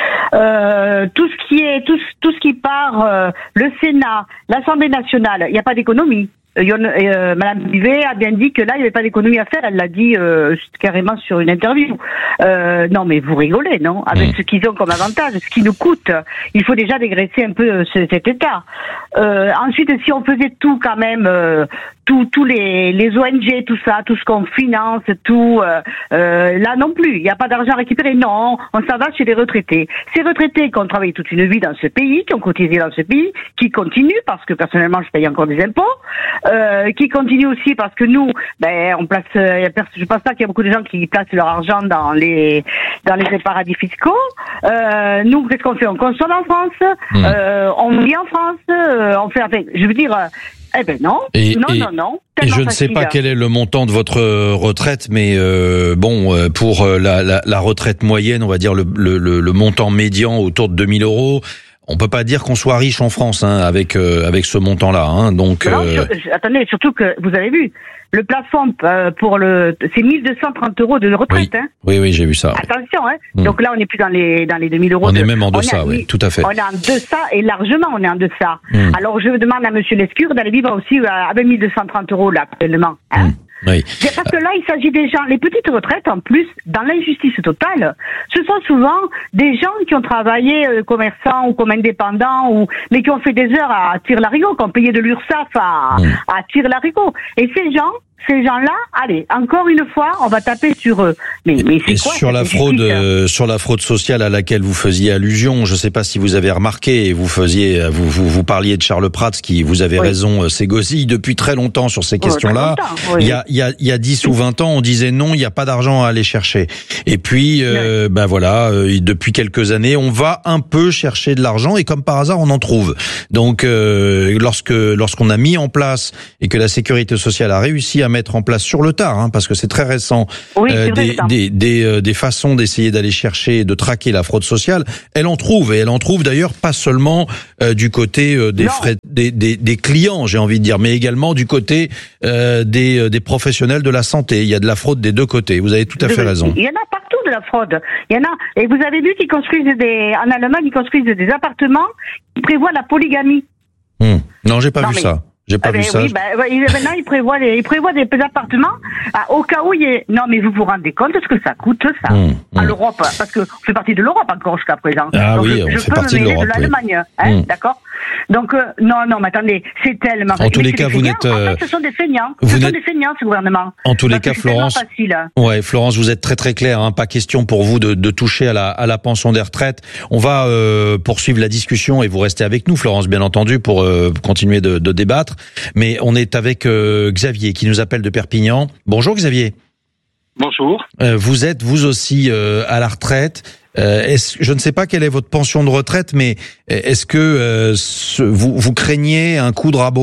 Euh, tout ce qui est, tout, tout ce qui part, euh, le Sénat, l'Assemblée nationale, il n'y a pas d'économie. Euh, Madame Bivet a bien dit que là, il n'y avait pas d'économie à faire. Elle l'a dit euh, carrément sur une interview. Euh, non, mais vous rigolez, non? Avec mmh. ce qu'ils ont comme avantage, ce qui nous coûte, il faut déjà dégraisser un peu cet État. Euh, ensuite, si on faisait tout quand même, euh, tous tous les, les O N G, tout ça, tout ce qu'on finance, tout, euh, euh, là non plus, il n'y a pas d'argent à récupérer. Non, on s'en va chez les retraités. Ces retraités qui ont travaillé toute une vie dans ce pays, qui ont cotisé dans ce pays, qui continuent, parce que personnellement, je paye encore des impôts, Euh, qui continue aussi parce que nous, ben, on place. Euh, je pense pas qu'il y a beaucoup de gens qui placent leur argent dans les dans les paradis fiscaux. Euh, nous, qu'est-ce qu'on fait? On consomme en France, mmh. euh, on vit en France, euh, on fait. Enfin, je veux dire, euh, eh ben non, et, non, et, non, non. Et je ne sais pas quel est le montant de votre retraite, mais euh, bon, pour la, la, la retraite moyenne, on va dire le, le, le montant médian autour de deux mille euros. on peut pas dire qu'on soit riche en France hein, avec euh, avec ce montant-là. Hein, donc non, euh... je, attendez, surtout que vous avez vu le plafond euh, pour le, c'est mille deux cent trente euros de retraite. Oui, hein. oui, oui, j'ai vu ça. Attention, hein. Mmh. Donc là, on n'est plus dans les dans les deux mille euros. On de, est même en deçà, oui, tout à fait. On est en deçà et largement, on est en deçà. Mmh. Alors je demande à Monsieur Lescure d'aller vivre aussi à mille deux cent trente euros là actuellement. Hein. Mmh. Oui. Parce que là, il s'agit des gens, les petites retraites, en plus, dans l'injustice totale, ce sont souvent des gens qui ont travaillé euh, commerçants ou comme indépendants, ou mais qui ont fait des heures à Tire-Larigot, qui ont payé de l'URSSAF à, mmh. à Tire-Larigot. Et ces gens, ces gens-là, allez, encore une fois, on va taper sur eux. Mais, mais c'est et quoi, sur la fraude, euh, sur la fraude sociale à laquelle vous faisiez allusion, je ne sais pas si vous avez remarqué, vous faisiez, vous vous, vous parliez de Charles Prats, qui, vous avez oui. raison, s'égosille depuis très longtemps sur ces questions-là. Oui. Il y a, il y a, il y a dix ou vingt ans, on disait non, il n'y a pas d'argent à aller chercher. Et puis, euh, oui. ben voilà, euh, depuis quelques années, on va un peu chercher de l'argent et comme par hasard, on en trouve. Donc, euh, lorsque, lorsqu'on a mis en place et que la sécurité sociale a réussi à mettre en place sur le tard, hein, parce que c'est très récent, oui, euh, des, des, des, euh, des façons d'essayer d'aller chercher, de traquer la fraude sociale. Elle en trouve, et elle en trouve d'ailleurs pas seulement euh, du côté euh, des, frais, des, des, des clients, j'ai envie de dire, mais également du côté euh, des, des professionnels de la santé. Il y a de la fraude des deux côtés. Vous avez tout à fait raison. Il y en a partout de la fraude. Il y en a. Et vous avez vu qu'ils construisent des, en Allemagne, ils construisent des appartements qui prévoient la polygamie. Hum. Non, j'ai pas non, vu mais... ça. J'ai pas ah ben vu ça. Oui, ben, maintenant, ils prévoient des, ils prévoient des appartements ah, au cas où il y ait... Non, mais vous vous rendez compte de ce que ça coûte, ça, mmh, à mmh. l'Europe, parce que on fait partie de l'Europe encore jusqu'à présent. Ah donc, oui, je, on je fait peux partie me de l'Europe. de l'Allemagne, oui. hein, mmh. d'accord. Donc euh, non, non, mais attendez, c'est tellement. En tous les cas, vous n'êtes. En fait, ce sont des feignants. Ce sont des feignants, ce gouvernement. En tous les cas, Florence. Ouais, Florence, vous êtes très très claire. Hein, pas question pour vous de, de toucher à la à la pension des retraites. On va euh, poursuivre la discussion et vous restez avec nous, Florence, bien entendu, pour euh, continuer de, de débattre. Mais on est avec euh, Xavier qui nous appelle de Perpignan. Bonjour Xavier. Bonjour. Euh, vous êtes vous aussi euh, à la retraite. Euh, est-ce, je ne sais pas quelle est votre pension de retraite, mais est-ce que euh, ce, vous, vous craignez un coup de rabot ?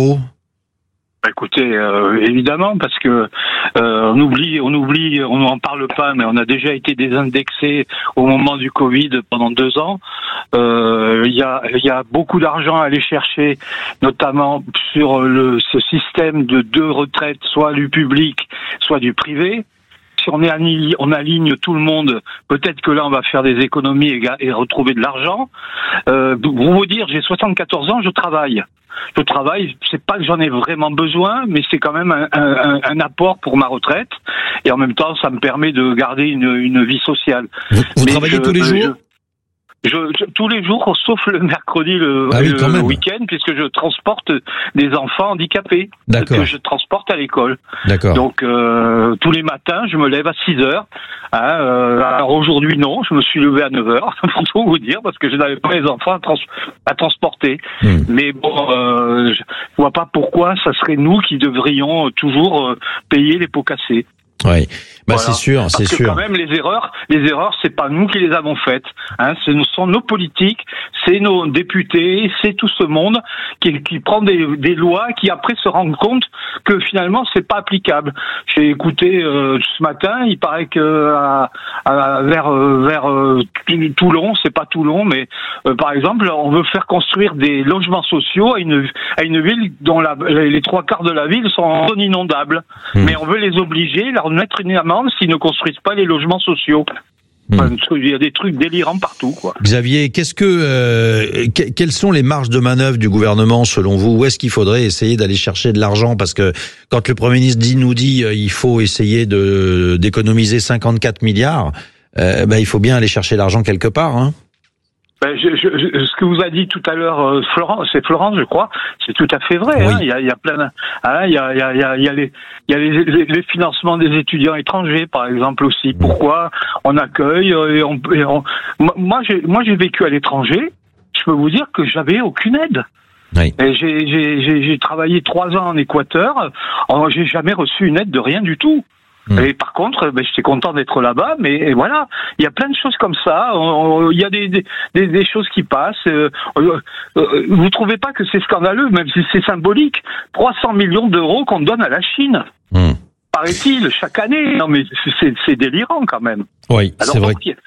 Écoutez, euh, évidemment, parce que euh, on oublie, on oublie, on n'en parle pas, mais on a déjà été désindexé au moment du Covid pendant deux ans. Il euh, y a, il y a beaucoup d'argent à aller chercher, notamment sur le ce système de deux retraites, soit du public, soit du privé. Si on, est aligne, on aligne tout le monde, peut-être que là on va faire des économies et, et retrouver de l'argent. Euh, pour vous dire, j'ai soixante-quatorze ans, je travaille. Je travaille, c'est pas que j'en ai vraiment besoin, mais c'est quand même un, un, un apport pour ma retraite. Et en même temps, ça me permet de garder une, une vie sociale. Vous, vous mais travaillez je, tous les jours je, Je, je, tous les jours, sauf le mercredi, le, ah oui, le week-end, puisque je transporte des enfants handicapés que je transporte à l'école. D'accord. Donc euh, tous les matins, je me lève à six heures. Hein, euh, alors aujourd'hui, non, je me suis levé à neuf heures, pour tout vous dire, parce que je n'avais pas les enfants à, trans- à transporter. Mmh. Mais bon, euh, je vois pas pourquoi ça serait nous qui devrions toujours euh, payer les pots cassés. Oui, bah voilà. c'est sûr, Parce c'est que sûr. Quand même, les erreurs, les erreurs, c'est pas nous qui les avons faites. Hein, ce sont nos politiques, c'est nos députés, c'est tout ce monde qui, qui prend des, des lois, qui après se rendent compte que finalement c'est pas applicable. J'ai écouté euh, ce matin, il paraît que à, à, vers vers euh, Toulon, c'est pas Toulon, mais euh, par exemple, on veut faire construire des logements sociaux à une à une ville dont la, les trois quarts de la ville sont en zone inondable, mmh. mais on veut les obliger, leur mettre une amende s'ils ne construisent pas les logements sociaux. Enfin, il y a des trucs délirants partout, quoi. Xavier, qu'est-ce que, euh, que quelles sont les marges de manœuvre du gouvernement selon vous ? Où est-ce qu'il faudrait essayer d'aller chercher de l'argent ? Parce que quand le Premier ministre dit, nous dit, euh, il faut essayer de d'économiser cinquante-quatre milliards, euh, ben il faut bien aller chercher l'argent quelque part, hein. Ben, je, je, je, ce que vous a dit tout à l'heure euh, Florence, c'est Florence, je crois, c'est tout à fait vrai. Oui. Hein, il y a, il y a plein, de, hein, il y a, il y a, il y a, il y a les, il y a les, les, les financements des étudiants étrangers, par exemple aussi. Pourquoi on accueille et on, et on moi, j'ai, moi, j'ai vécu à l'étranger. Je peux vous dire que j'avais aucune aide. Oui. Et j'ai, j'ai, j'ai, j'ai travaillé trois ans en Équateur. Alors, j'ai jamais reçu une aide de rien du tout. Mmh. Et par contre, ben, j'étais content d'être là-bas, mais voilà, il y a plein de choses comme ça. Il y a des, des, des choses qui passent. Euh, euh, vous trouvez pas que c'est scandaleux, même si c'est symbolique, trois cents millions d'euros qu'on donne à la Chine, mmh. paraît-il, chaque année. Non, mais c'est, c'est délirant quand même. Oui, alors, c'est vrai. Pourquoi,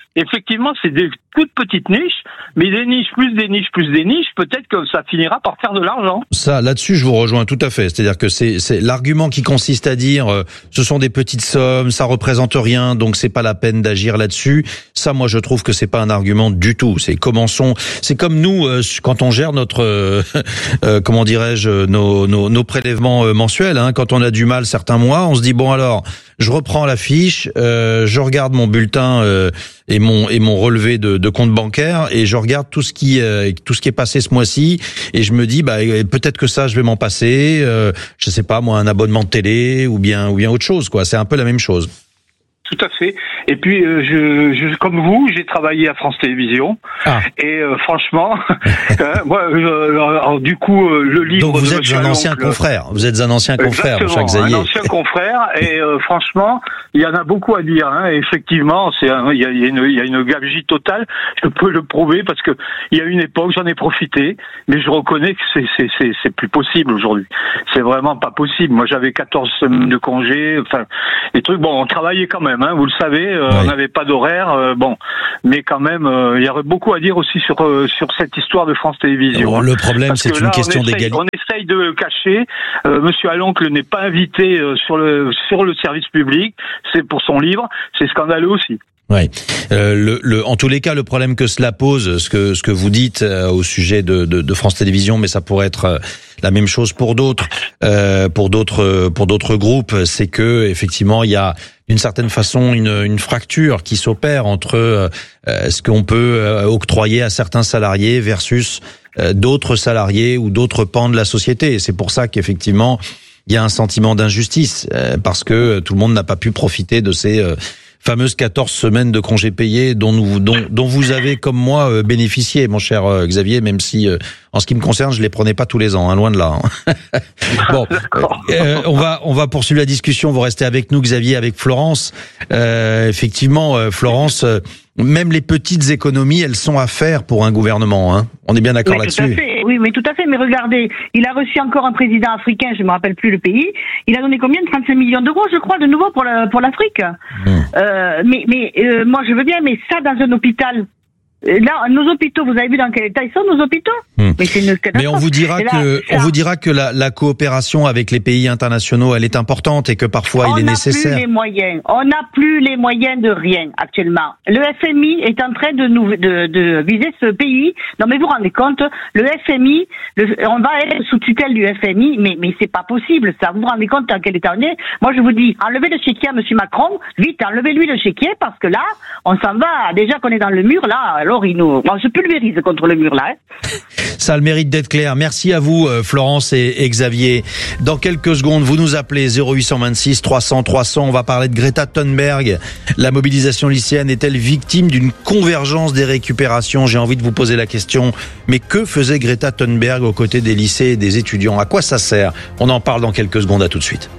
effectivement, c'est des toutes petites niches, mais des niches plus des niches plus des niches, peut-être que ça finira par faire de l'argent. Ça, là-dessus, je vous rejoins tout à fait. C'est-à-dire que c'est, c'est l'argument qui consiste à dire euh, ce sont des petites sommes, ça représente rien, donc c'est pas la peine d'agir là-dessus. Ça, moi, je trouve que c'est pas un argument du tout. C'est commençons. C'est comme nous euh, quand on gère notre, euh, euh, comment dirais-je, nos, nos, nos prélèvements euh, mensuels. Hein, quand on a du mal certains mois, on se dit bon alors, je reprends la fiche, euh, je regarde mon bulletin euh, et mon et mon relevé de, de compte bancaire et je regarde tout ce qui euh, tout ce qui est passé ce mois-ci et je me dis bah peut-être que ça je vais m'en passer. Euh, je sais pas moi un abonnement de télé ou bien ou bien autre chose quoi. C'est un peu la même chose. Tout à fait. Et puis, euh, je, je, comme vous, j'ai travaillé à France Télévisions. Ah. Et euh, franchement, euh, moi, euh, alors, du coup, euh, le livre. Donc vous de êtes Monsieur un ancien Aloncle, confrère. Vous êtes un ancien confrère, Exactement, Jacques Xavier. un ancien confrère. Et euh, franchement, il y en a beaucoup à dire. Hein. Effectivement, c'est il y a, y a une il y a une gabegie totale. Je peux le prouver parce que il y a une époque, j'en ai profité, mais je reconnais que c'est c'est c'est c'est plus possible aujourd'hui. C'est vraiment pas possible. Moi, j'avais quatorze semaines de congé. Enfin, les trucs. Bon, on travaillait quand même. Hein, vous le savez, euh, ouais. On n'avait pas d'horaire, euh, bon, mais quand même, euh, il y aurait beaucoup à dire aussi sur euh, sur cette histoire de France Télévisions. Bon, le problème, c'est une là, question d'égalité. On essaye de le cacher. Euh, Monsieur Aloncle n'est pas invité euh, sur le sur le service public. C'est pour son livre. C'est scandaleux aussi. Ouais. Euh, le, le, en tous les cas, le problème que cela pose, ce que ce que vous dites euh, au sujet de, de, de France Télévisions, mais ça pourrait être euh, la même chose pour d'autres, euh, pour d'autres, pour d'autres groupes, c'est que effectivement, il y a d'une certaine façon une, une fracture qui s'opère entre euh, ce qu'on peut euh, octroyer à certains salariés versus euh, d'autres salariés ou d'autres pans de la société. Et c'est pour ça qu'effectivement, il y a un sentiment d'injustice euh, parce que tout le monde n'a pas pu profiter de ces euh, fameuses quatorze semaines de congés payés dont nous, dont, dont vous avez comme moi euh, bénéficié, mon cher euh, Xavier, même si euh, en ce qui me concerne, je les prenais pas tous les ans, hein, loin de là. Hein. Bon, euh, on va on va poursuivre la discussion. Vous restez avec nous, Xavier, avec Florence. Euh, effectivement, euh, Florence, euh, même les petites économies, elles sont à faire pour un gouvernement. Hein. On est bien d'accord oui, là-dessus. Tout à fait. Oui, mais tout à fait. Mais regardez, il a reçu encore un président africain, je me rappelle plus le pays. Il a donné combien de trente-cinq millions d'euros, je crois, de nouveau pour la, pour l'Afrique. Mmh. Euh, mais mais euh, moi, je veux bien, mais ça dans un hôpital. Là, nos hôpitaux, vous avez vu dans quel état ils sont, nos hôpitaux? Hum. Mais, c'est une Mais on vous dira là, que, on vous dira que la, la coopération avec les pays internationaux, elle est importante et que parfois on il est nécessaire. On n'a plus les moyens. On n'a plus les moyens de rien actuellement. Le F M I est en train de nous, de, de viser ce pays. Non, mais vous vous rendez compte, le F M I, le, on va être sous tutelle du F M I, mais, mais c'est pas possible, ça. Vous vous rendez compte dans quel état on est? Moi, je vous dis, enlevez le chéquier à Monsieur Macron, vite, enlevez-lui le chéquier, parce que là, on s'en va, déjà qu'on est dans le mur, là, alors il nous, on se pulvérise contre le mur, là. Hein. Ça a le mérite d'être clair. Merci à vous, Florence et, et Xavier. Dans quelques secondes, vous nous appelez zéro huit cent vingt-six trois cents trois cents. On va parler de Greta Thunberg. La mobilisation lycéenne est-elle victime d'une convergence des récupérations? J'ai envie de vous poser la question. Mais que faisait Greta Thunberg aux côtés des lycées et des étudiants? À quoi ça sert? On en parle dans quelques secondes. À tout de suite.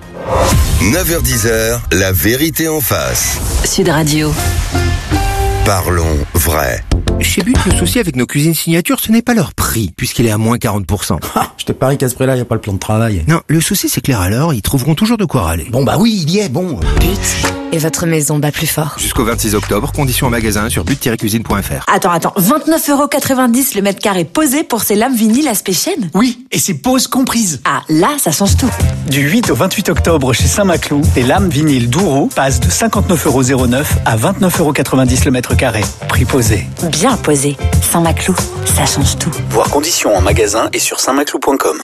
neuf heures dix, la vérité en face. Sud Radio. Parlons vrai. Chez But, le souci avec nos cuisines signature, ce n'est pas leur prix, puisqu'il est à moins quarante pour cent. Ah, je te parie qu'à ce prix-là, il n'y a pas le plan de travail. Non, le souci, c'est que les râleurs, ils trouveront toujours de quoi râler. Bon bah oui, il y est, bon. But. Et votre maison bat plus fort. Jusqu'au vingt-six octobre, conditions en magasin sur but tiret cuisine point f r. Attends, attends, vingt-neuf euros quatre-vingt-dix le mètre carré posé pour ces lames vinyles aspect chêne? Oui, et c'est pose comprise. Ah, là, ça change tout. Du huit au vingt-huit octobre chez Saint-Maclou, les lames vinyles Douro passent de cinquante-neuf euros zéro neuf à vingt-neuf euros quatre-vingt-dix le mètre carré. Prix posé. Bien posé. Saint-Maclou, ça change tout. Voir conditions en magasin et sur saint maclou point com.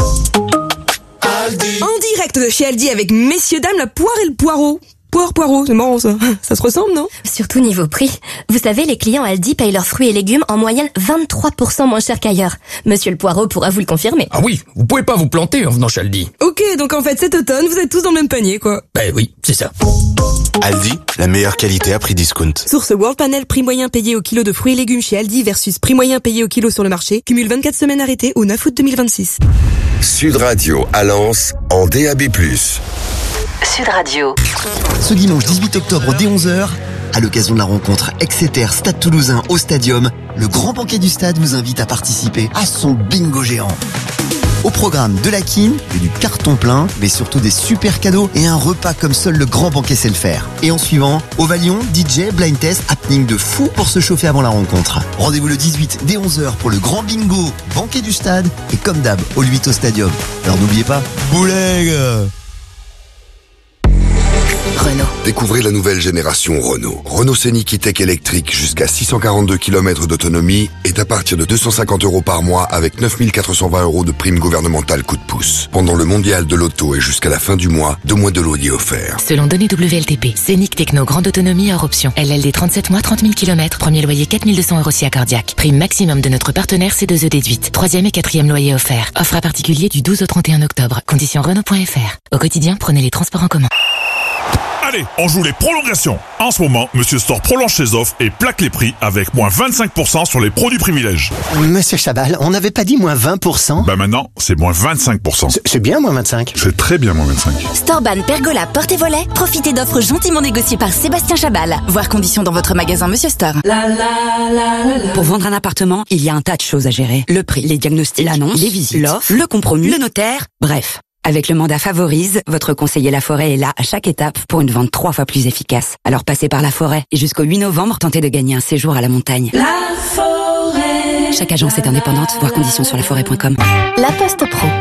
En direct de chez Aldi avec messieurs dames la poire et le poireau. Poire, poireau, c'est marrant ça. Ça se ressemble, non? Surtout niveau prix. Vous savez, les clients Aldi payent leurs fruits et légumes en moyenne vingt-trois pour cent moins cher qu'ailleurs. Monsieur le Poireau pourra vous le confirmer. Ah oui, vous pouvez pas vous planter en venant chez Aldi. Ok, donc en fait cet automne, vous êtes tous dans le même panier, quoi. Ben oui, c'est ça. Aldi, la meilleure qualité à prix discount. Source World Panel, prix moyen payé au kilo de fruits et légumes chez Aldi versus prix moyen payé au kilo sur le marché. Cumule vingt-quatre semaines arrêtées au neuf août deux mille vingt-six. Sud Radio à Lens en D A B plus. Sud Radio. Ce dimanche dix-huit octobre dès onze heures, à l'occasion de la rencontre Exeter Stade Toulousain au Stadium, le grand banquet du stade vous invite à participer à son bingo géant. Au programme de la quine et du carton plein, mais surtout des super cadeaux et un repas comme seul le grand banquet sait le faire. Et en suivant, Ovalion, D J, blind test, happening de fou pour se chauffer avant la rencontre. Rendez-vous le dix-huit dès onze heures pour le grand bingo, banquet du stade et comme d'hab, au Luito Stadium. Alors n'oubliez pas, bouleg! Renault. Découvrez la nouvelle génération Renault. Renault Scénic E-Tech électrique jusqu'à six cent quarante-deux kilomètres d'autonomie est à partir de deux cent cinquante euros par mois avec neuf mille quatre cent vingt euros de prime gouvernementale coup de pouce. Pendant le mondial de l'auto et jusqu'à la fin du mois, deux mois de loyer offert. Selon données W L T P, Scénic Techno grande autonomie hors option. L L D trente-sept mois, trente mille kilomètres, premier loyer quatre mille deux cents euros si accordiaque. Prime maximum de notre partenaire C deux E déduite. Troisième et quatrième loyer offert. Offre à particulier du douze au trente et un octobre. Conditions Renault point F R. Au quotidien, prenez les transports en commun. Allez, on joue les prolongations. En ce moment, Monsieur Store prolonge ses offres et plaque les prix avec moins vingt-cinq pour cent sur les produits privilèges. Monsieur Chabal, on n'avait pas dit moins vingt pour cent? Bah maintenant, c'est moins vingt-cinq pour cent. C'est bien moins vingt-cinq. C'est très bien moins vingt-cinq. Storeban, Pergola, porte et volet, profitez d'offres gentiment négociées par Sébastien Chabal. Voir conditions dans votre magasin Monsieur Store. La, la, la, la, la. Pour vendre un appartement, il y a un tas de choses à gérer. Le prix, les diagnostics, l'annonce, les visites, l'offre, le compromis, le notaire, bref. Avec le mandat Favorise, votre conseiller Laforêt est là à chaque étape pour une vente trois fois plus efficace. Alors passez par Laforêt et jusqu'au huit novembre, tentez de gagner un séjour à la montagne. La Forêt. Chaque agence est indépendante, voir conditions sur laforêt point com. La Poste Pro.